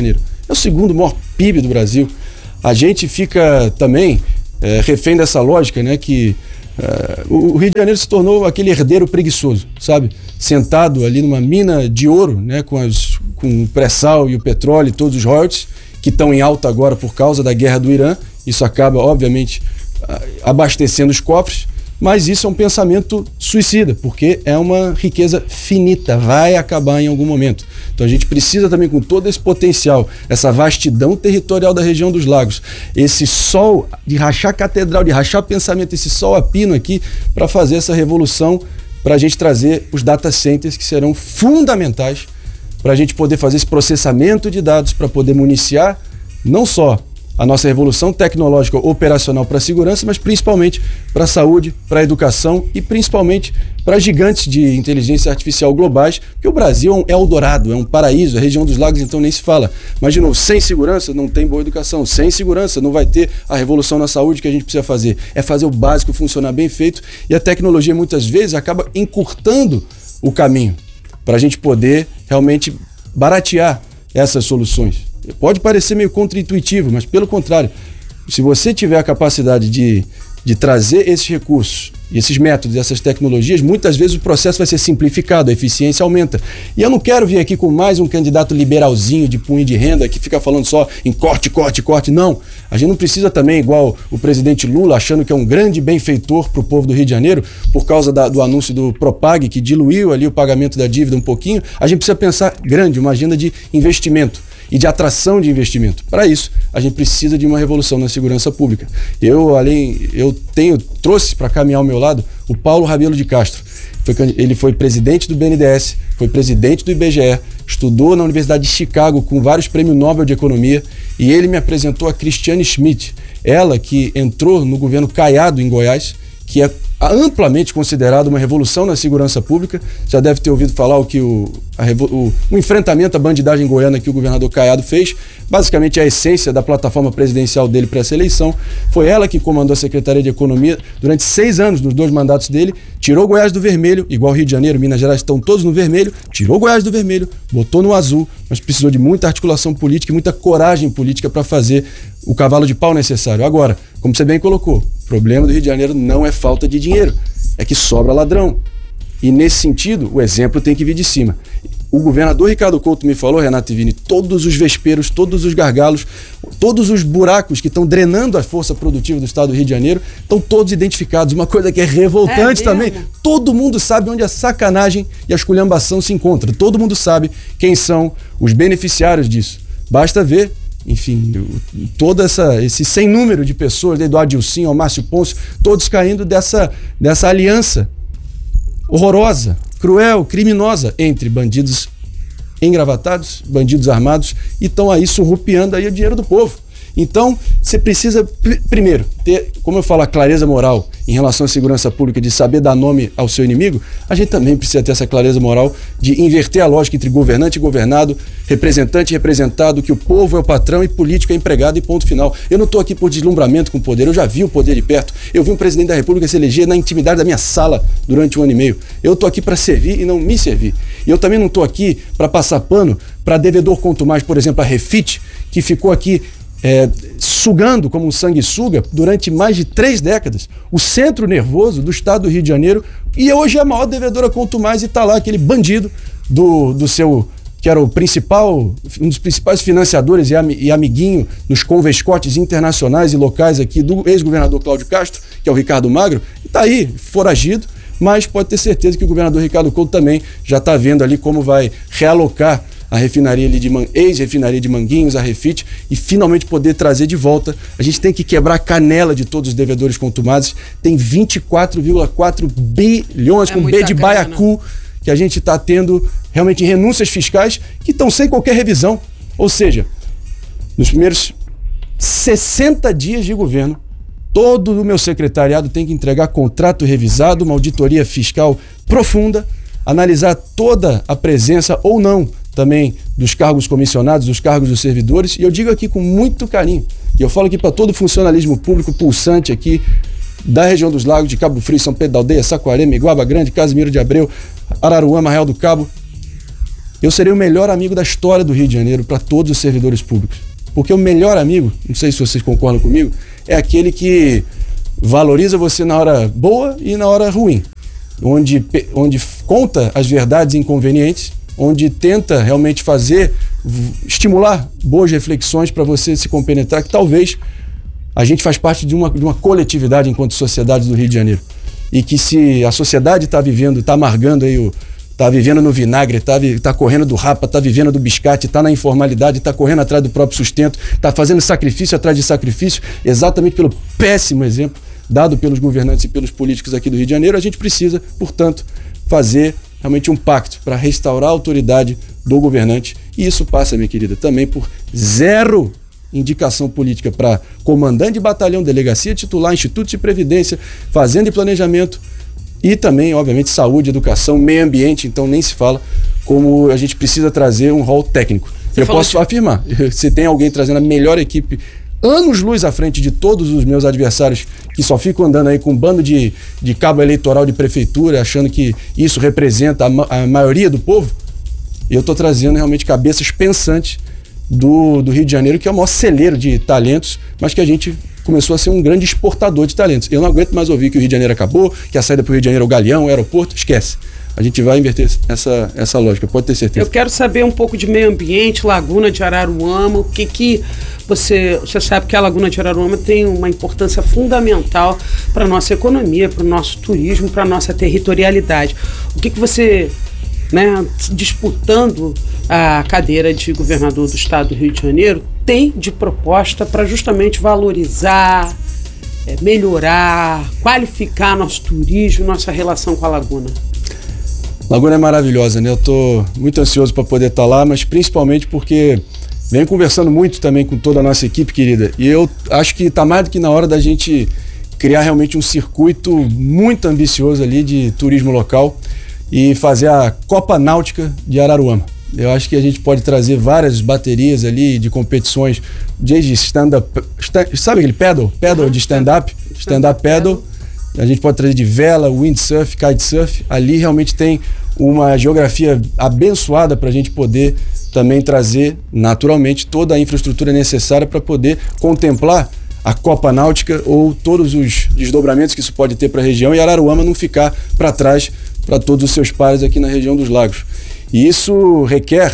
É o segundo maior P I B do Brasil. A gente fica também é, refém dessa lógica, né, que é, o Rio de Janeiro se tornou aquele herdeiro preguiçoso, sabe? Sentado ali numa mina de ouro, né, com, as, com o pré-sal e o petróleo e todos os royalties, que estão em alta agora por causa da guerra do Irã. Isso acaba, obviamente, abastecendo os cofres, mas isso é um pensamento suicida, porque é uma riqueza finita, vai acabar em algum momento. Então a gente precisa também, com todo esse potencial, essa vastidão territorial da região dos lagos, esse sol de rachar catedral, de rachar pensamento, esse sol a pino aqui, para fazer essa revolução, para a gente trazer os data centers que serão fundamentais para a gente poder fazer esse processamento de dados, para poder municiar não só a nossa revolução tecnológica operacional para a segurança, mas principalmente para a saúde, para a educação e principalmente para gigantes de inteligência artificial globais, porque o Brasil é um Eldorado, é um paraíso, a região dos lagos então nem se fala. Mas de novo, sem segurança não tem boa educação, sem segurança não vai ter a revolução na saúde que a gente precisa fazer. É fazer o básico funcionar bem feito, e a tecnologia muitas vezes acaba encurtando o caminho para a gente poder realmente baratear essas soluções. Pode parecer meio contraintuitivo, mas pelo contrário, se você tiver a capacidade de, de trazer esses recursos, esses métodos, essas tecnologias, muitas vezes o processo vai ser simplificado, a eficiência aumenta. E eu não quero vir aqui com mais um candidato liberalzinho de punho de renda que fica falando só em corte, corte, corte. Não, a gente não precisa também, igual o presidente Lula, achando que é um grande benfeitor para o povo do Rio de Janeiro, por causa da, do anúncio do Propag, que diluiu ali o pagamento da dívida um pouquinho. A gente precisa pensar grande, uma agenda de investimento e de atração de investimento. Para isso, a gente precisa de uma revolução na segurança pública. Eu, além, eu tenho, trouxe para caminhar ao meu lado o Paulo Rabelo de Castro. Foi, ele foi presidente do B N D E S, foi presidente do I B G E, estudou na Universidade de Chicago com vários prêmios Nobel de Economia, e ele me apresentou a Cristiane Schmidt, ela que entrou no governo Caiado em Goiás, que é amplamente considerado uma revolução na segurança pública. Já deve ter ouvido falar o que o, a, o, o enfrentamento à bandidagem goiana que o governador Caiado fez, basicamente a essência da plataforma presidencial dele para essa eleição. Foi ela que comandou a Secretaria de Economia durante seis anos, nos dois mandatos dele, tirou Goiás do vermelho, igual Rio de Janeiro, Minas Gerais estão todos no vermelho, tirou Goiás do vermelho, botou no azul, mas precisou de muita articulação política e muita coragem política para fazer o cavalo de pau necessário. Agora, como você bem colocou, o problema do Rio de Janeiro não é falta de dinheiro, é que sobra ladrão. E nesse sentido, o exemplo tem que vir de cima. O governador Ricardo Couto me falou, Renato e Vini, todos os vesperos, todos os gargalos, todos os buracos que estão drenando a força produtiva do estado do Rio de Janeiro, estão todos identificados. Uma coisa que é revoltante é também, todo mundo sabe onde a sacanagem e a esculhambação se encontram. Todo mundo sabe quem são os beneficiários disso. Basta ver, enfim, todo essa, esse sem número de pessoas, desde o Adilcinho ao Márcio Ponce, todos caindo dessa, dessa aliança horrorosa, cruel, criminosa entre bandidos engravatados, bandidos armados, e estão aí surrupiando aí o dinheiro do povo. Então, você precisa, pr- primeiro, ter, como eu falo, a clareza moral em relação à segurança pública, de saber dar nome ao seu inimigo. A gente também precisa ter essa clareza moral de inverter a lógica entre governante e governado, representante e representado, que o povo é o patrão e político é empregado, e ponto final. Eu não estou aqui por deslumbramento com o poder, eu já vi o poder de perto. Eu vi um presidente da República se eleger na intimidade da minha sala durante um ano e meio. Eu estou aqui para servir e não me servir. E eu também não estou aqui para passar pano para devedor contumaz, por exemplo, a Refit, que ficou aqui É, sugando como um sanguessuga durante mais de três décadas o centro nervoso do estado do Rio de Janeiro, e hoje é a maior devedora contumaz, e está lá aquele bandido do, do seu, que era o principal, um dos principais financiadores e, am, e amiguinho nos convescotes internacionais e locais aqui do ex-governador Cláudio Castro, que é o Ricardo Magro, e está aí, foragido, mas pode ter certeza que o governador Ricardo Couto também já está vendo ali como vai realocar a refinaria ali de Man... ex-refinaria de Manguinhos, a Refit, e finalmente poder trazer de volta. A gente tem que quebrar a canela de todos os devedores contumazes. Tem vinte e quatro vírgula quatro bilhões, é com B de baiacu, que a gente está tendo realmente renúncias fiscais que estão sem qualquer revisão. Ou seja, nos primeiros sessenta dias de governo, todo o meu secretariado tem que entregar contrato revisado, uma auditoria fiscal profunda, analisar toda a presença ou não também dos cargos comissionados, dos cargos dos servidores, e eu digo aqui com muito carinho, e eu falo aqui para todo o funcionalismo público pulsante aqui da região dos lagos, de Cabo Frio, São Pedro da Aldeia, Saquarema, Iguaba Grande, Casimiro de Abreu, Araruama, Arraial do Cabo. eu serei o melhor amigo da história do Rio de Janeiro para todos os servidores públicos. Porque o melhor amigo, não sei se vocês concordam comigo, é aquele que valoriza você na hora boa e na hora ruim. Onde, onde conta as verdades inconvenientes, onde tenta realmente fazer, estimular boas reflexões para você se compenetrar, que talvez a gente faz parte de uma, de uma coletividade enquanto sociedade do Rio de Janeiro. E que se a sociedade está vivendo, está amargando aí o... Está vivendo no vinagre, está tá correndo do rapa, está vivendo do biscate, está na informalidade, está correndo atrás do próprio sustento, está fazendo sacrifício atrás de sacrifício, exatamente pelo péssimo exemplo dado pelos governantes e pelos políticos aqui do Rio de Janeiro. A gente precisa, portanto, fazer realmente um pacto para restaurar a autoridade do governante. E isso passa, minha querida, também por zero indicação política para comandante de batalhão, delegacia titular, instituto de previdência, fazenda e planejamento, e também, obviamente, saúde, educação, meio ambiente, então nem se fala como a gente precisa trazer um rol técnico. Você Eu posso de... afirmar, se tem alguém trazendo a melhor equipe, anos-luz à frente de todos os meus adversários que só ficam andando aí com um bando de, de cabo eleitoral de prefeitura, achando que isso representa a, ma- a maioria do povo, eu estou trazendo realmente cabeças pensantes do, do Rio de Janeiro, que é o maior celeiro de talentos, mas que a gente começou a ser um grande exportador de talentos. Eu não aguento mais ouvir que o Rio de Janeiro acabou, que a saída para o Rio de Janeiro é o Galeão, o aeroporto, esquece. A gente vai inverter essa, essa lógica, pode ter certeza. Eu quero saber um pouco de meio ambiente, Laguna de Araruama, o que que você... Você sabe que a Laguna de Araruama tem uma importância fundamental para a nossa economia, para o nosso turismo, para a nossa territorialidade. O que que você, né, disputando a cadeira de governador do estado do Rio de Janeiro, tem de proposta para justamente valorizar, é, melhorar, qualificar nosso turismo, nossa relação com a Laguna? Laguna é maravilhosa, né? Eu estou muito ansioso para poder estar lá, mas principalmente porque venho conversando muito também com toda a nossa equipe, querida, e eu acho que está mais do que na hora da gente criar realmente um circuito muito ambicioso ali de turismo local e fazer a Copa Náutica de Araruama. Eu acho que a gente pode trazer várias baterias ali de competições, desde stand-up, stand, sabe aquele paddle? Paddle uhum. de stand-up, stand-up paddle. A gente pode trazer de vela, windsurf, kitesurf. Ali realmente tem uma geografia abençoada para a gente poder também trazer, naturalmente, toda a infraestrutura necessária para poder contemplar a Copa Náutica ou todos os desdobramentos que isso pode ter para a região, e Araruama não ficar para trás para todos os seus pares aqui na região dos lagos. E isso requer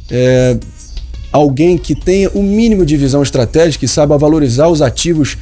é, alguém que tenha o mínimo de visão estratégica e saiba valorizar os ativos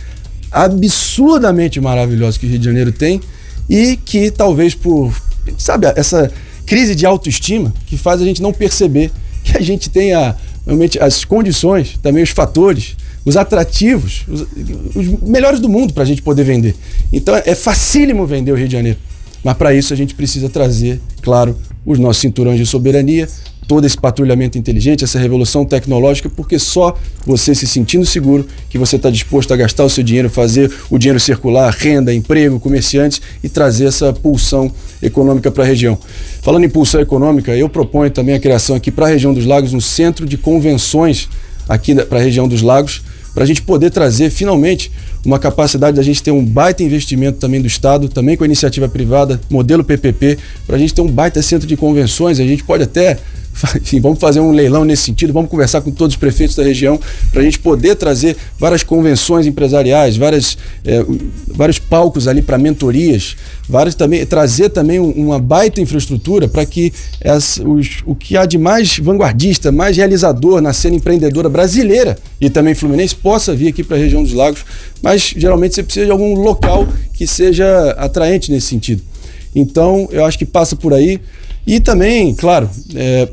absurdamente maravilhosos que o Rio de Janeiro tem, e que talvez por, sabe, essa crise de autoestima que faz a gente não perceber que a gente tem a, realmente as condições, também os fatores, os atrativos, os, os melhores do mundo para a gente poder vender. Então é facílimo vender o Rio de Janeiro, mas para isso a gente precisa trazer, claro, os nossos cinturões de soberania, todo esse patrulhamento inteligente, essa revolução tecnológica, porque só você se sentindo seguro que você está disposto a gastar o seu dinheiro, fazer o dinheiro circular, renda, emprego, comerciantes, e trazer essa pulsão econômica para a região. Falando em pulsão econômica, eu proponho também a criação aqui para a região dos lagos, um centro de convenções aqui para a região dos lagos, para a gente poder trazer finalmente uma capacidade da gente ter um baita investimento também do Estado, também com a iniciativa privada, modelo P P P, para a gente ter um baita centro de convenções. A gente pode até, enfim, vamos fazer um leilão nesse sentido, vamos conversar com todos os prefeitos da região para a gente poder trazer várias convenções empresariais, várias, é, vários palcos ali para mentorias, várias também, trazer também uma baita infraestrutura para que as, os, o que há de mais vanguardista, mais realizador na cena empreendedora brasileira e também fluminense possa vir aqui para a região dos lagos, mas geralmente você precisa de algum local que seja atraente nesse sentido. Então, eu acho que passa por aí. E também, claro, é,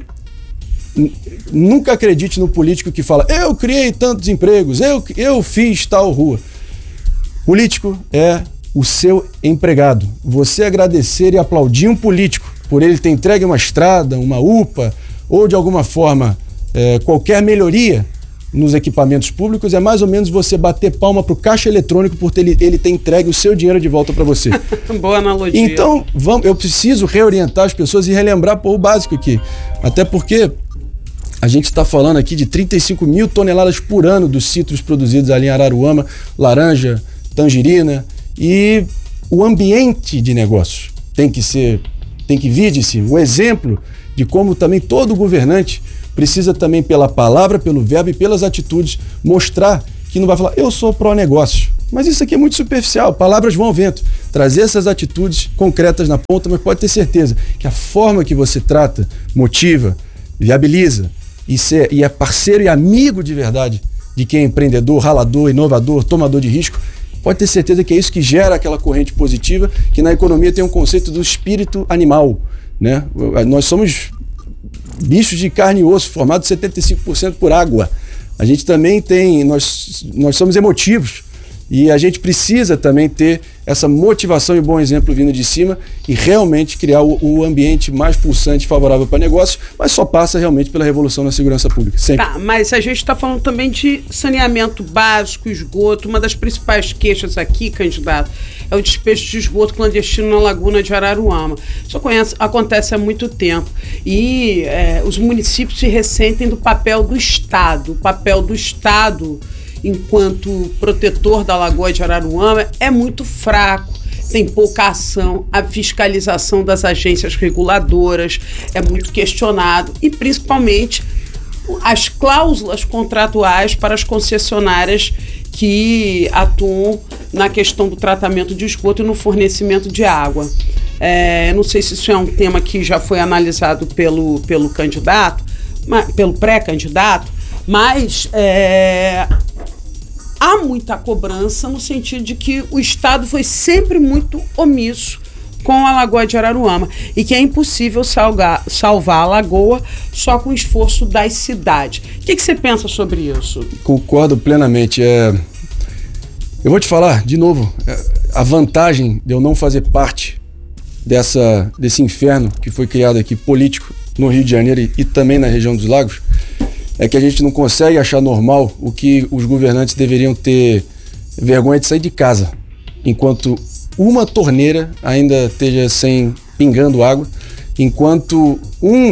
nunca acredite no político que fala: eu criei tantos empregos, eu, eu fiz tal rua. Político é o seu empregado. Você agradecer e aplaudir um político por ele ter entregue uma estrada, uma U P A ou de alguma forma é, qualquer melhoria nos equipamentos públicos é mais ou menos você bater palma para o caixa eletrônico por ele, ele ter entregue o seu dinheiro de volta para você. Boa analogia. Então, vamos, eu preciso reorientar as pessoas e relembrar pô, o básico aqui. Até porque a gente está falando aqui de trinta e cinco mil toneladas por ano dos citros produzidos ali em Araruama, laranja, tangerina, e o ambiente de negócios tem que ser tem que vir de cima. Um exemplo de como também todo governante precisa também, pela palavra, pelo verbo e pelas atitudes, mostrar que não vai falar, eu sou pró-negócio. Mas isso aqui é muito superficial, palavras vão ao vento. Trazer essas atitudes concretas na ponta, mas pode ter certeza que a forma que você trata, motiva, viabiliza e, ser, e é parceiro e amigo de verdade de quem é empreendedor, ralador, inovador, tomador de risco, pode ter certeza que é isso que gera aquela corrente positiva, que na economia tem um conceito do espírito animal, né? Nós somos bichos de carne e osso, formados setenta e cinco por cento por água. A gente também tem, nós, nós somos emotivos e a gente precisa também ter essa motivação e bom exemplo vindo de cima e realmente criar o, o ambiente mais pulsante, favorável para negócio, mas só passa realmente pela revolução na segurança pública. Sempre. Tá, mas a gente está falando também de saneamento básico, esgoto. Uma das principais queixas aqui, candidato, é o despejo de esgoto clandestino na Laguna de Araruama. Isso conhece, acontece há muito tempo. E é, os municípios se ressentem do papel do Estado. O papel do Estado, enquanto protetor da Lagoa de Araruama, é muito fraco, tem pouca ação, a fiscalização das agências reguladoras é muito questionado e principalmente as cláusulas contratuais para as concessionárias que atuam na questão do tratamento de esgoto e no fornecimento de água. É, não sei se isso é um tema que já foi analisado pelo, pelo candidato, mas, pelo pré-candidato, mas é, há muita cobrança no sentido de que o Estado foi sempre muito omisso com a Lagoa de Araruama e que é impossível salgar, salvar a Lagoa só com o esforço das cidades. O que, que você pensa sobre isso? Concordo plenamente. É... Eu vou te falar, de novo, a vantagem de eu não fazer parte dessa, desse inferno que foi criado aqui, político, no Rio de Janeiro e, e também na região dos lagos, é que a gente não consegue achar normal o que os governantes deveriam ter vergonha de sair de casa, enquanto uma torneira ainda esteja sem pingando água, enquanto um,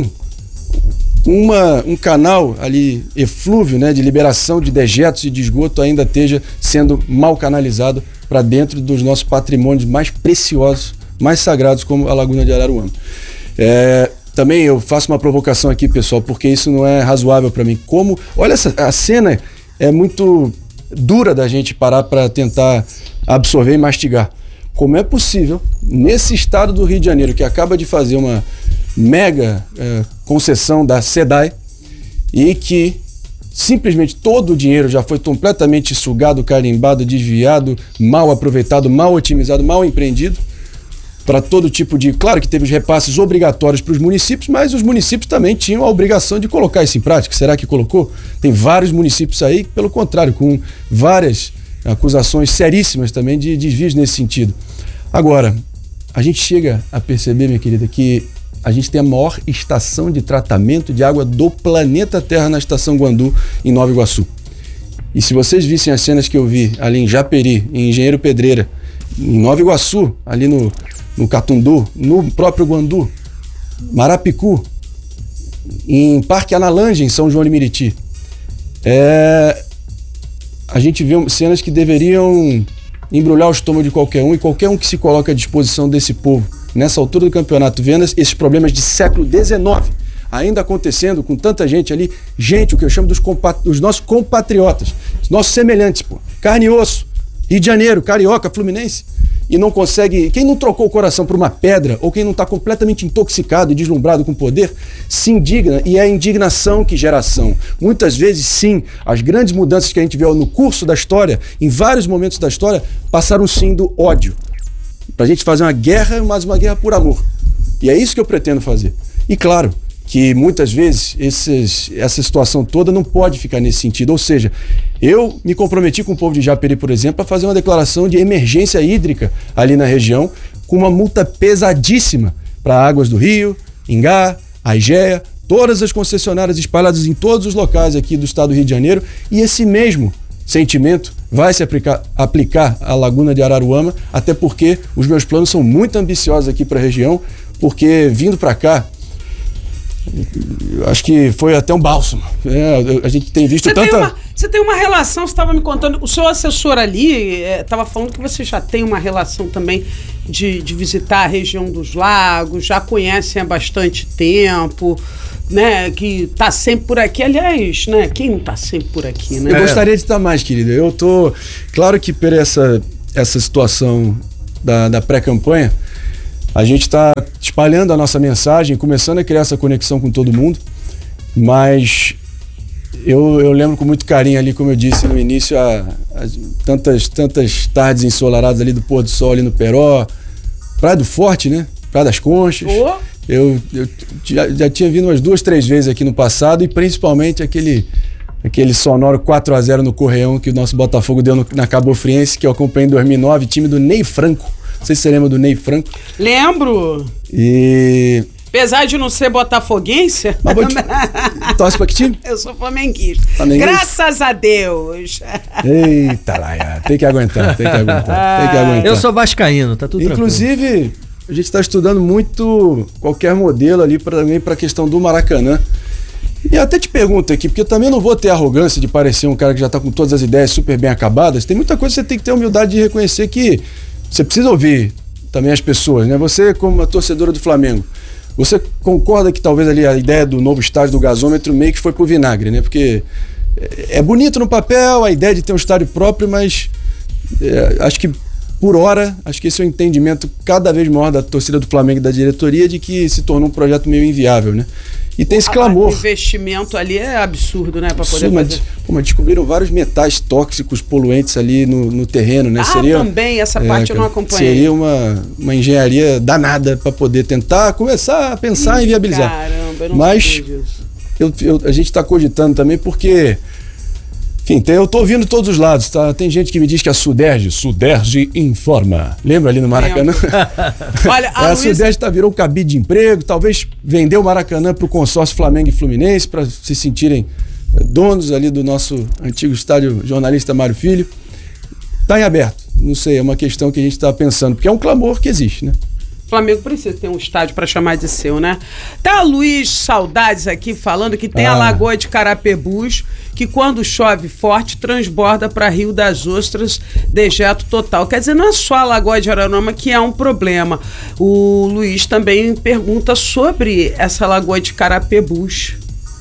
uma, um canal ali, eflúvio, né, de liberação de dejetos e de esgoto ainda esteja sendo mal canalizado para dentro dos nossos patrimônios mais preciosos, mais sagrados, como a Laguna de Araruama. É... Também eu faço uma provocação aqui, pessoal, porque isso não é razoável para mim. Como, olha, essa, a cena é muito dura da gente parar para tentar absorver e mastigar. Como é possível, nesse estado do Rio de Janeiro, que acaba de fazer uma mega é, concessão da SEDAI e que simplesmente todo o dinheiro já foi completamente sugado, carimbado, desviado, mal aproveitado, mal otimizado, mal empreendido, para todo tipo de... Claro que teve os repasses obrigatórios para os municípios, mas os municípios também tinham a obrigação de colocar isso em prática. Será que colocou? Tem vários municípios aí, pelo contrário, com várias acusações seríssimas também de desvios nesse sentido. Agora, a gente chega a perceber, minha querida, que a gente tem a maior estação de tratamento de água do planeta Terra na estação Guandu, em Nova Iguaçu. E se vocês vissem as cenas que eu vi ali em Japeri, em Engenheiro Pedreira, em Nova Iguaçu, ali no... no Catundu, no próprio Guandu, Marapicu, em Parque Analange, em São João de Meriti. É... A gente vê cenas que deveriam embrulhar o estômago de qualquer um, e qualquer um que se coloca à disposição desse povo, nessa altura do campeonato, vendo esses problemas de século dezenove ainda acontecendo com tanta gente ali, gente, o que eu chamo dos, compat... dos nossos compatriotas, os nossos semelhantes, pô, carne e osso, Rio de Janeiro, carioca, fluminense, e não consegue, quem não trocou o coração por uma pedra, ou quem não está completamente intoxicado e deslumbrado com poder, se indigna, e é a indignação que gera ação. Muitas vezes, sim, as grandes mudanças que a gente vê no curso da história, em vários momentos da história, passaram sim do ódio. Para a gente fazer uma guerra, mas uma guerra por amor. E é isso que eu pretendo fazer. E claro, que muitas vezes esses, essa situação toda não pode ficar nesse sentido. Ou seja, eu me comprometi com o povo de Japeri, por exemplo, a fazer uma declaração de emergência hídrica ali na região, com uma multa pesadíssima para Águas do Rio, Ingá, Aigea, todas as concessionárias espalhadas em todos os locais aqui do estado do Rio de Janeiro, e esse mesmo sentimento vai se aplicar, aplicar à Laguna de Araruama, até porque os meus planos são muito ambiciosos aqui para a região, porque vindo para cá, eu acho que foi até um bálsamo. É, a gente tem visto você tanta... Tem uma, você tem uma relação, você estava me contando, o seu assessor ali estava é, falando que você já tem uma relação também de, de visitar a região dos lagos, já conhecem há bastante tempo, né, que tá sempre por aqui. Aliás, né, quem não tá sempre por aqui, né? Eu é. gostaria de estar mais, querida. Eu tô... Claro que por essa, essa situação da, da pré-campanha, a gente está espalhando a nossa mensagem, começando a criar essa conexão com todo mundo, mas eu, eu lembro com muito carinho ali, como eu disse no início, a, a, tantas, tantas tardes ensolaradas ali do pôr do sol ali no Peró, Praia do Forte, né? Praia das Conchas. Oh. Eu, eu já, já tinha vindo umas duas, três vezes aqui no passado e principalmente aquele, aquele sonoro quatro a zero no Correão que o nosso Botafogo deu no, na Cabo Friense, que eu acompanhei em dois mil e nove, time do Ney Franco. Não sei se você lembra do Ney Franco. Lembro. E... Apesar de não ser botafoguense... Mas vou te... Torce pra que time? Eu sou flamenguista. flamenguista. Graças a Deus. Eita, Laia. Tem que aguentar, tem que aguentar, tem que aguentar. Eu sou vascaíno, tá tudo Inclusive, tranquilo. a gente está estudando muito qualquer modelo ali também para a questão do Maracanã. E até te pergunto aqui, porque eu também não vou ter arrogância de parecer um cara que já está com todas as ideias super bem acabadas. Tem muita coisa que você tem que ter a humildade de reconhecer que você precisa ouvir também as pessoas, né? Você, como uma torcedora do Flamengo, você concorda que talvez ali a ideia do novo estádio do gasômetro meio que foi pro vinagre, né? Porque é bonito no papel a ideia de ter um estádio próprio, mas é, acho que por hora, acho que esse é um entendimento cada vez maior da torcida do Flamengo e da diretoria de que se tornou um projeto meio inviável, né? E tem esse clamor. O investimento ali é absurdo, né? Pra poder absurdo, fazer. Mas, pô, mas descobriram vários metais tóxicos, poluentes ali no, no terreno, né? Ah, seria, também, essa parte é, eu não acompanhei. Seria uma, uma engenharia danada para poder tentar começar a pensar Ih, em viabilizar. Caramba, eu não mas sabia disso. Eu, eu, a gente está cogitando também porque... Enfim, tem, eu tô ouvindo todos os lados, tá? Tem gente que me diz que a Suderge, Suderge informa. Lembra ali no Maracanã? Olha, a, a Luiz... Suderge tá, virou um cabide de emprego, talvez vendeu o Maracanã pro consórcio Flamengo e Fluminense para se sentirem donos ali do nosso antigo estádio jornalista Mário Filho. Tá em aberto, não sei, é uma questão que a gente tá pensando, porque é um clamor que existe, né? O Flamengo precisa ter um estádio para chamar de seu, né? Tá o Luiz Saudades aqui falando que tem ah. a Lagoa de Carapebus, que quando chove forte transborda para Rio das Ostras, dejeto total. Quer dizer, não é só a Lagoa de Araruama que é um problema. O Luiz também pergunta sobre essa Lagoa de Carapebus.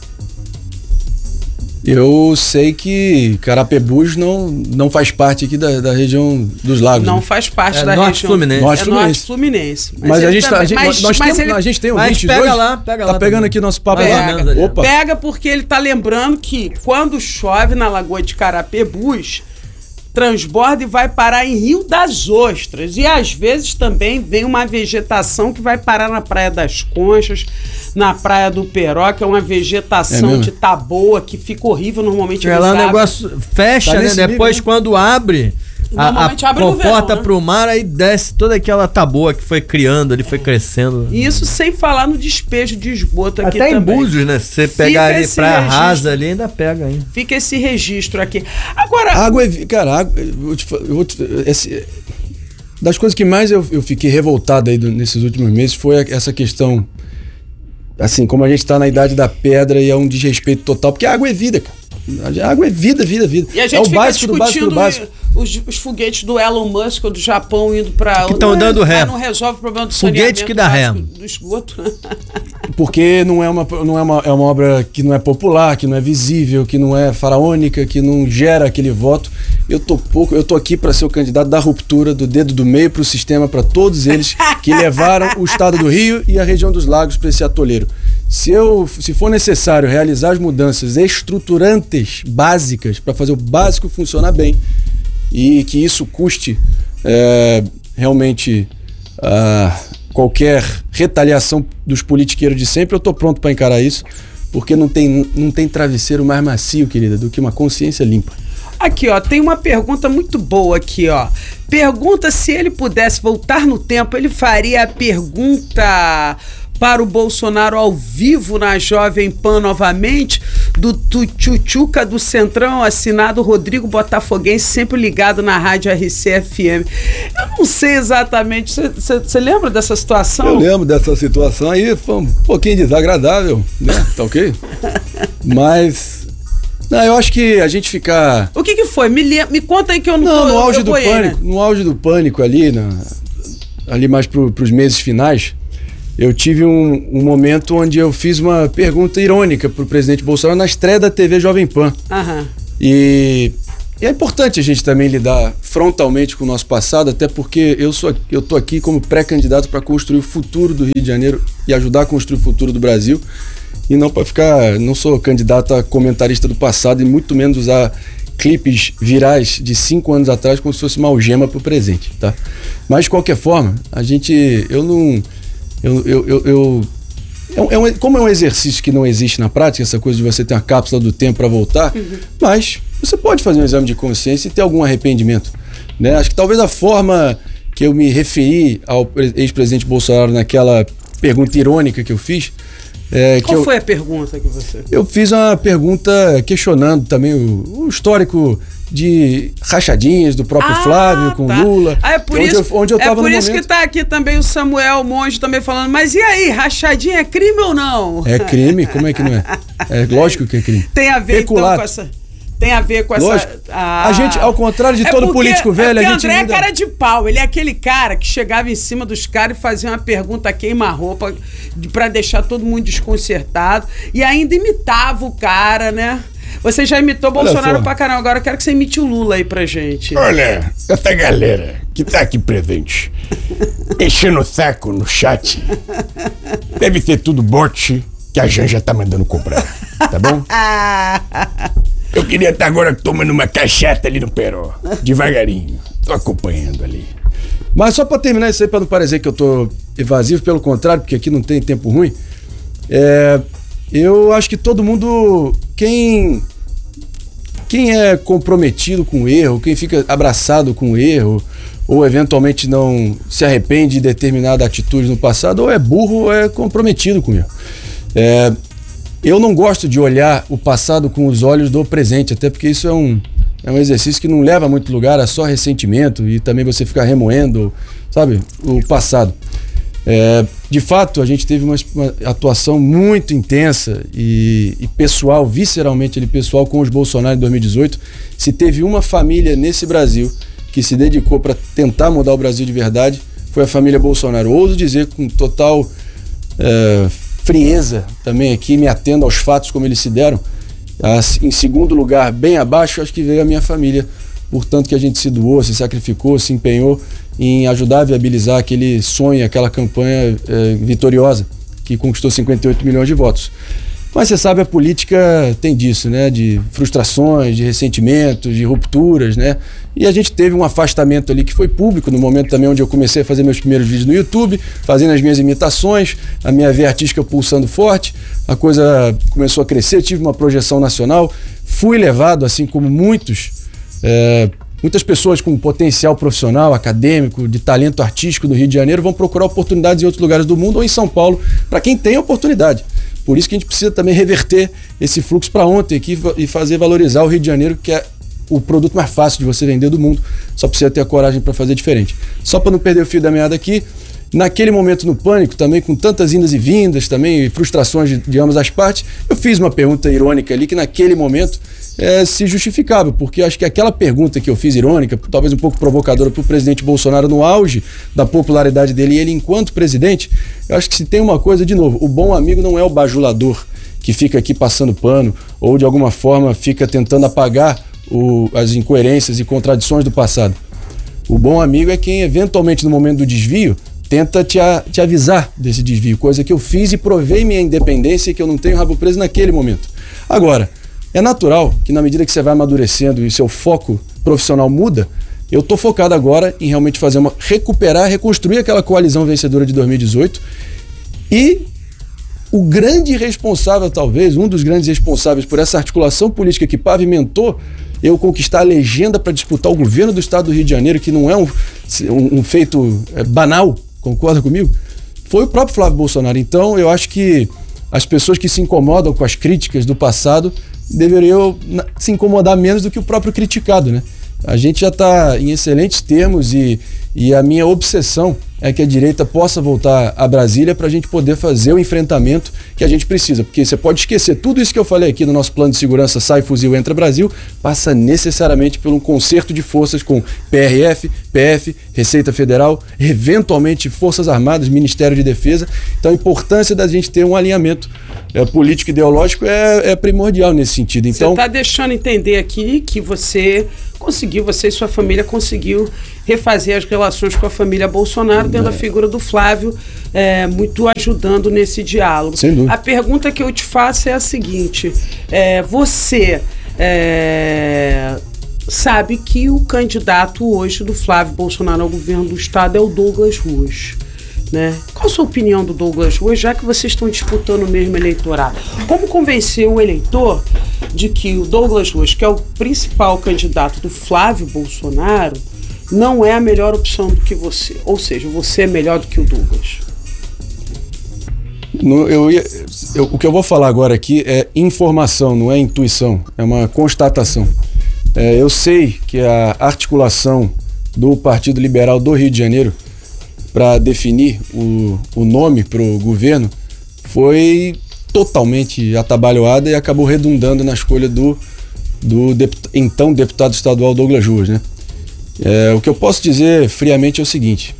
Eu sei que Carapebus não, não faz parte aqui da, da região dos lagos. Não né? faz parte é da norte região. Fluminense. Norte é Fluminense. Norte Fluminense. Mas, mas a gente tá, a gente, mas, nós mas temos, ele, a gente tem um mas pega hoje, lá, pega lá. Tá pegando aqui nosso papo pega, lá. Opa. Pega porque ele tá lembrando que quando chove na Lagoa de Carapebus, transborda e vai parar em Rio das Ostras. E às vezes também vem uma vegetação que vai parar na Praia das Conchas, na Praia do Peró, que é uma vegetação é de taboa que fica horrível, normalmente. É lá o negócio fecha, tá, né? Depois nível, quando abre, a, a abre comporta verão, né? pro mar, aí desce toda aquela taboa que foi criando ali, foi crescendo. Isso sem falar no despejo de esgoto aqui até também. Até em Búzios, né? Se você pegar ali praia rasa ali, ainda pega ainda. Fica esse registro aqui. Agora... A água é... Cara, água, eu vou te, eu vou te, esse, das coisas que mais eu, eu fiquei revoltado aí do, nesses últimos meses foi essa questão, assim, como a gente tá na idade da pedra e é um desrespeito total, porque a água é vida, cara. A água é vida, vida, vida. E a gente é o fica básico do básico do básico. Os, os foguetes do Elon Musk ou do Japão indo para que estão dando ré. Não resolve o problema do foguete que dá ré. Do esgoto. Porque não é uma não é uma, é uma obra que não é popular, que não é visível, que não é faraônica, que não gera aquele voto. Eu tô pouco, eu tô aqui para ser o candidato da ruptura, do dedo do meio para o sistema, para todos eles que levaram o estado do Rio e a região dos lagos para esse atoleiro. Se, eu, se for necessário realizar as mudanças estruturantes, básicas, para fazer o básico funcionar bem, e que isso custe é, realmente uh, qualquer retaliação dos politiqueiros de sempre, eu estou pronto para encarar isso, porque não tem, não tem travesseiro mais macio, querida, do que uma consciência limpa. Aqui, ó, tem uma pergunta muito boa aqui, ó. Pergunta se ele pudesse voltar no tempo, ele faria a pergunta... para o Bolsonaro ao vivo na Jovem Pan novamente, do Tchutchuca do Centrão, assinado Rodrigo Botafoguense, sempre ligado na rádio R C F M. Eu não sei exatamente, você lembra dessa situação? Eu lembro dessa situação aí, foi um pouquinho desagradável, né? Tá ok? Mas... Não, eu acho que a gente ficar... O que que foi? Me, me conta aí que eu não, não tô... no auge eu do boiei, pânico, né? No auge do pânico ali, na, ali mais pro, pros meses finais, eu tive um, um momento onde eu fiz uma pergunta irônica pro presidente Bolsonaro na estreia da T V Jovem Pan. Aham. E, e é importante a gente também lidar frontalmente com o nosso passado, até porque eu, sou, eu tô aqui como pré-candidato para construir o futuro do Rio de Janeiro e ajudar a construir o futuro do Brasil. E não para ficar, não sou candidato a comentarista do passado e muito menos usar clipes virais de cinco anos atrás como se fosse uma algema pro presente, tá? Mas de qualquer forma, a gente, eu não, eu, eu, eu, eu é um, como é um exercício que não existe na prática, essa coisa de você ter uma cápsula do tempo para voltar, uhum. Mas você pode fazer um exame de consciência e ter algum arrependimento, né? Acho que talvez a forma que eu me referi ao ex-presidente Bolsonaro naquela pergunta irônica que eu fiz. É, Qual que foi eu, a pergunta que você... Eu fiz uma pergunta questionando também o, o histórico de rachadinhas do próprio ah, Flávio com tá. Lula. Ah, é por onde isso, eu, onde eu tava é por no isso momento. Que tá aqui também o Samuel Monge também falando, mas e aí, rachadinha é crime ou não? É crime? Como é que não é? É lógico que é crime. Tem a ver Peculato. Então com essa... Tem a ver com Lógico. essa... Ah. A gente, ao contrário de é todo porque, político velho, é a gente... André ainda... é cara de pau. Ele é aquele cara que chegava em cima dos caras e fazia uma pergunta queima-roupa pra deixar todo mundo desconcertado. E ainda imitava o cara, né? Você já imitou Bolsonaro pra caramba. Agora eu quero que você imite o Lula aí pra gente. Olha, essa galera que tá aqui presente, enchendo o saco no chat, deve ser tudo bot que a Janja tá mandando cobrar, tá bom? Eu queria estar agora tomando uma cachaça ali no Peró, devagarinho, tô acompanhando ali. Mas só pra terminar isso aí, pra não parecer que eu tô evasivo, pelo contrário, porque aqui não tem tempo ruim, é, eu acho que todo mundo, quem, quem é comprometido com o erro, quem fica abraçado com o erro, ou eventualmente não se arrepende de determinada atitude no passado, ou é burro ou é comprometido com o erro. É, eu não gosto de olhar o passado com os olhos do presente, até porque isso é um, é um exercício que não leva a muito lugar, é só ressentimento e também você ficar remoendo, sabe, o passado. É, de fato, a gente teve uma, uma atuação muito intensa e, e pessoal, visceralmente ele pessoal com os Bolsonaro em dois mil e dezoito. Se teve uma família nesse Brasil que se dedicou para tentar mudar o Brasil de verdade, foi a família Bolsonaro. Ouso dizer com total... É, frieza também aqui, me atendo aos fatos como eles se deram. Em segundo lugar, bem abaixo, acho que veio a minha família, portanto que a gente se doou, se sacrificou, se empenhou em ajudar a viabilizar aquele sonho, aquela campanha é, vitoriosa, que conquistou cinquenta e oito milhões de votos. Mas você sabe, a política tem disso, né? De frustrações, de ressentimentos, de rupturas, né? E a gente teve um afastamento ali que foi público, no momento também onde eu comecei a fazer meus primeiros vídeos no YouTube, fazendo as minhas imitações, a minha veia artística pulsando forte, a coisa começou a crescer, tive uma projeção nacional, fui levado, assim como muitos, é, muitas pessoas com potencial profissional, acadêmico, de talento artístico do Rio de Janeiro vão procurar oportunidades em outros lugares do mundo ou em São Paulo, para quem tem oportunidade. Por isso que a gente precisa também reverter esse fluxo para ontem aqui e fazer valorizar o Rio de Janeiro, que é o produto mais fácil de você vender do mundo. Só precisa ter a coragem para fazer diferente. Só para não perder o fio da meada aqui, naquele momento no pânico, também com tantas indas e vindas, também frustrações de, de ambas as partes, eu fiz uma pergunta irônica ali que naquele momento é, se justificava, porque acho que aquela pergunta que eu fiz irônica, talvez um pouco provocadora para o presidente Bolsonaro no auge da popularidade dele e ele enquanto presidente, eu acho que se tem uma coisa, de novo, o bom amigo não é o bajulador que fica aqui passando pano ou de alguma forma fica tentando apagar o, as incoerências e contradições do passado. O bom amigo é quem eventualmente no momento do desvio tenta te, a, te avisar desse desvio, coisa que eu fiz e provei minha independência e que eu não tenho rabo preso naquele momento. Agora, é natural que na medida que você vai amadurecendo e seu foco profissional muda, eu estou focado agora em realmente fazer uma recuperar, reconstruir aquela coalizão vencedora de dois mil e dezoito e o grande responsável, talvez, um dos grandes responsáveis por essa articulação política que pavimentou eu conquistar a legenda para disputar o governo do estado do Rio de Janeiro, que não é um, um, um feito é, banal, concorda comigo? foi o próprio Flávio Bolsonaro. Então, eu acho que as pessoas que se incomodam com as críticas do passado deveriam se incomodar menos do que o próprio criticado, né? A gente já está em excelentes termos e, e a minha obsessão é que a direita possa voltar a Brasília para a gente poder fazer o enfrentamento que a gente precisa. Porque você pode esquecer tudo isso que eu falei aqui no nosso plano de segurança, sai fuzil, entra Brasil, passa necessariamente por um concerto de forças com P R F, P F, Receita Federal, eventualmente Forças Armadas, Ministério de Defesa. Então a importância da gente ter um alinhamento é, político-ideológico é, é primordial nesse sentido. Então, você está deixando entender aqui que você conseguiu, você e sua família conseguiu refazer as relações com a família Bolsonaro, tendo é. a figura do Flávio é, muito ajudando nesse diálogo. Sem dúvida. A pergunta que eu te faço é a seguinte, é, você é, sabe que o candidato hoje do Flávio Bolsonaro ao governo do estado é o Douglas Ruas, né? Qual a sua opinião do Douglas Ruas, já que vocês estão disputando o mesmo eleitorado? Como convencer o eleitor de que o Douglas Ruas, que é o principal candidato do Flávio Bolsonaro, não é a melhor opção do que você? Ou seja, você é melhor do que o Douglas? No, eu ia, eu, o que eu vou falar agora aqui é informação, não é intuição, é uma constatação. É, eu sei que a articulação do Partido Liberal do Rio de Janeiro para definir o, o nome para o governo foi totalmente atabalhoada e acabou redundando na escolha do, do deput, então deputado estadual Douglas Ruas, né? É, o que eu posso dizer friamente é o seguinte: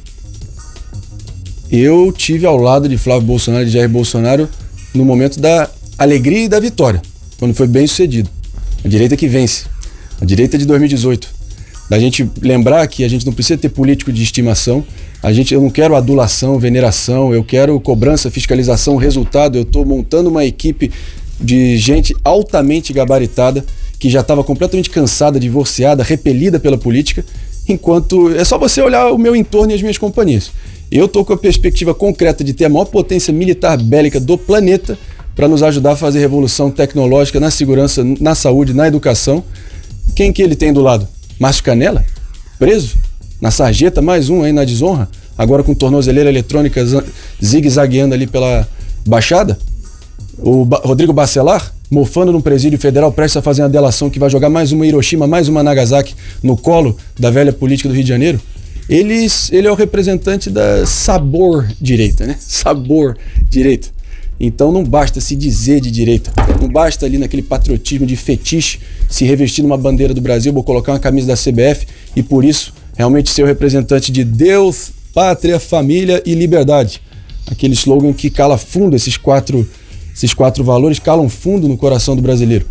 eu tive ao lado de Flávio Bolsonaro e de Jair Bolsonaro no momento da alegria e da vitória, quando foi bem sucedido. A direita que vence, a direita de dois mil e dezoito. Da gente lembrar que a gente não precisa ter político de estimação, a gente, eu não quero adulação, veneração, eu quero cobrança, fiscalização, resultado. Eu estou montando uma equipe de gente altamente gabaritada, que já estava completamente cansada, divorciada, repelida pela política, enquanto é só você olhar o meu entorno e as minhas companhias. Eu estou com a perspectiva concreta de ter a maior potência militar bélica do planeta para nos ajudar a fazer revolução tecnológica na segurança, na saúde, na educação. Quem que ele tem do lado? Márcio Canela, preso na sarjeta, mais um aí na desonra, agora com tornozeleira eletrônica zigue-zagueando ali pela Baixada. O ba- Rodrigo Bacelar, mofando num presídio federal, prestes a fazer uma delação que vai jogar mais uma Hiroshima, mais uma Nagasaki no colo da velha política do Rio de Janeiro. Ele, ele é o representante da sabor direita, né? Sabor direita. Então não basta se dizer de direita, não basta ali naquele patriotismo de fetiche se revestir numa bandeira do Brasil, vou colocar uma camisa da C B F e por isso realmente ser o representante de Deus, pátria, família e liberdade. Aquele slogan que cala fundo, esses quatro, esses quatro valores calam fundo no coração do brasileiro.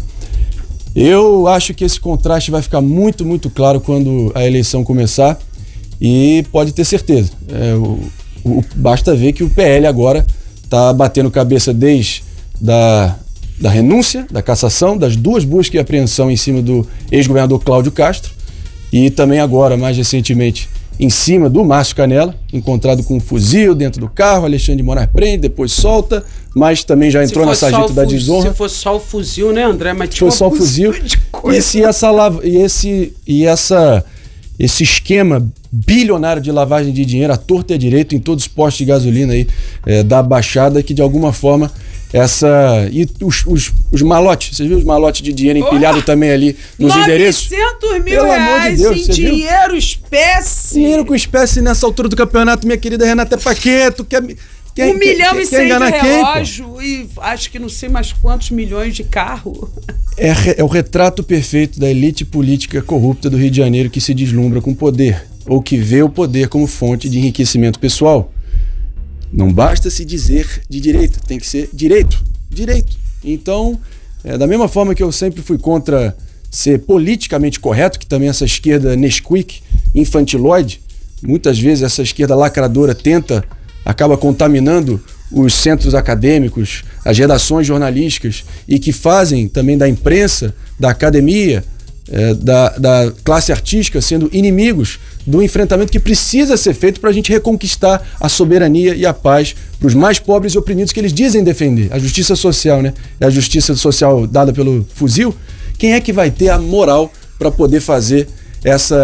Eu acho que esse contraste vai ficar muito, muito claro quando a eleição começar e pode ter certeza. É, o, o, basta ver que o P L agora está batendo cabeça desde da, da renúncia, da cassação, das duas buscas e apreensão em cima do ex-governador Cláudio Castro e também agora, mais recentemente, em cima do Márcio Canela, encontrado com um fuzil dentro do carro, Alexandre de Moraes prende, depois solta, mas também já entrou na sarjeta da desonra. Se fosse só o fuzil, né, André? Mas foi só o fuzil. E, se essa, e, esse, e essa, esse esquema bilionário de lavagem de dinheiro à torta e à direita em todos os postos de gasolina aí, é, da Baixada, que de alguma forma essa... E os, os, os malotes, vocês viram os malotes de dinheiro empilhados também ali nos endereços? novecentos mil reais de Deus, em dinheiro espécie. Dinheiro com espécie nessa altura do campeonato, minha querida Renata Paqueto, quer... Quer, um milhão quer, e cem de relógio quem, e acho que não sei mais quantos milhões de carro. É, é o retrato perfeito da elite política corrupta do Rio de Janeiro que se deslumbra com poder, ou que vê o poder como fonte de enriquecimento pessoal. Não basta se dizer de direita, tem que ser direito, direito. Então, é, da mesma forma que eu sempre fui contra ser politicamente correto, que também essa esquerda Nesquik, infantiloide, muitas vezes essa esquerda lacradora tenta, acaba contaminando os centros acadêmicos, as redações jornalísticas e que fazem também da imprensa, da academia, é, da, da classe artística sendo inimigos do enfrentamento que precisa ser feito para a gente reconquistar a soberania e a paz para os mais pobres e oprimidos que eles dizem defender. A justiça social, né? É a justiça social dada pelo fuzil. Quem é que vai ter a moral para poder fazer essa,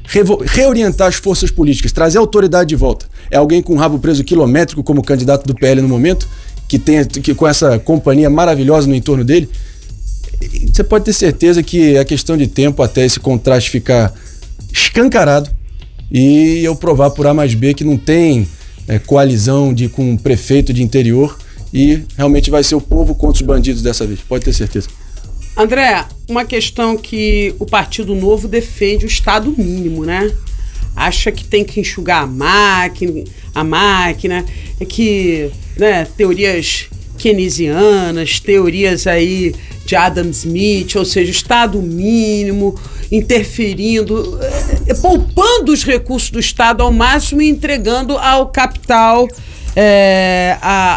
reorientar as forças políticas, trazer a autoridade de volta. É alguém com o rabo preso quilométrico como candidato do P L no momento, que tem que, com essa companhia maravilhosa no entorno dele. Você pode ter certeza que é questão de tempo até esse contraste ficar escancarado e eu provar por A mais B que não tem é, coalizão de, com o prefeito de interior e realmente vai ser o povo contra os bandidos dessa vez, pode ter certeza. André, uma questão que o Partido Novo defende o Estado mínimo, né? Acha que tem que enxugar a máquina, a máquina, é que, né, teorias keynesianas, teorias aí de Adam Smith, ou seja, o Estado mínimo interferindo, é, poupando os recursos do Estado ao máximo e entregando ao capital é, a,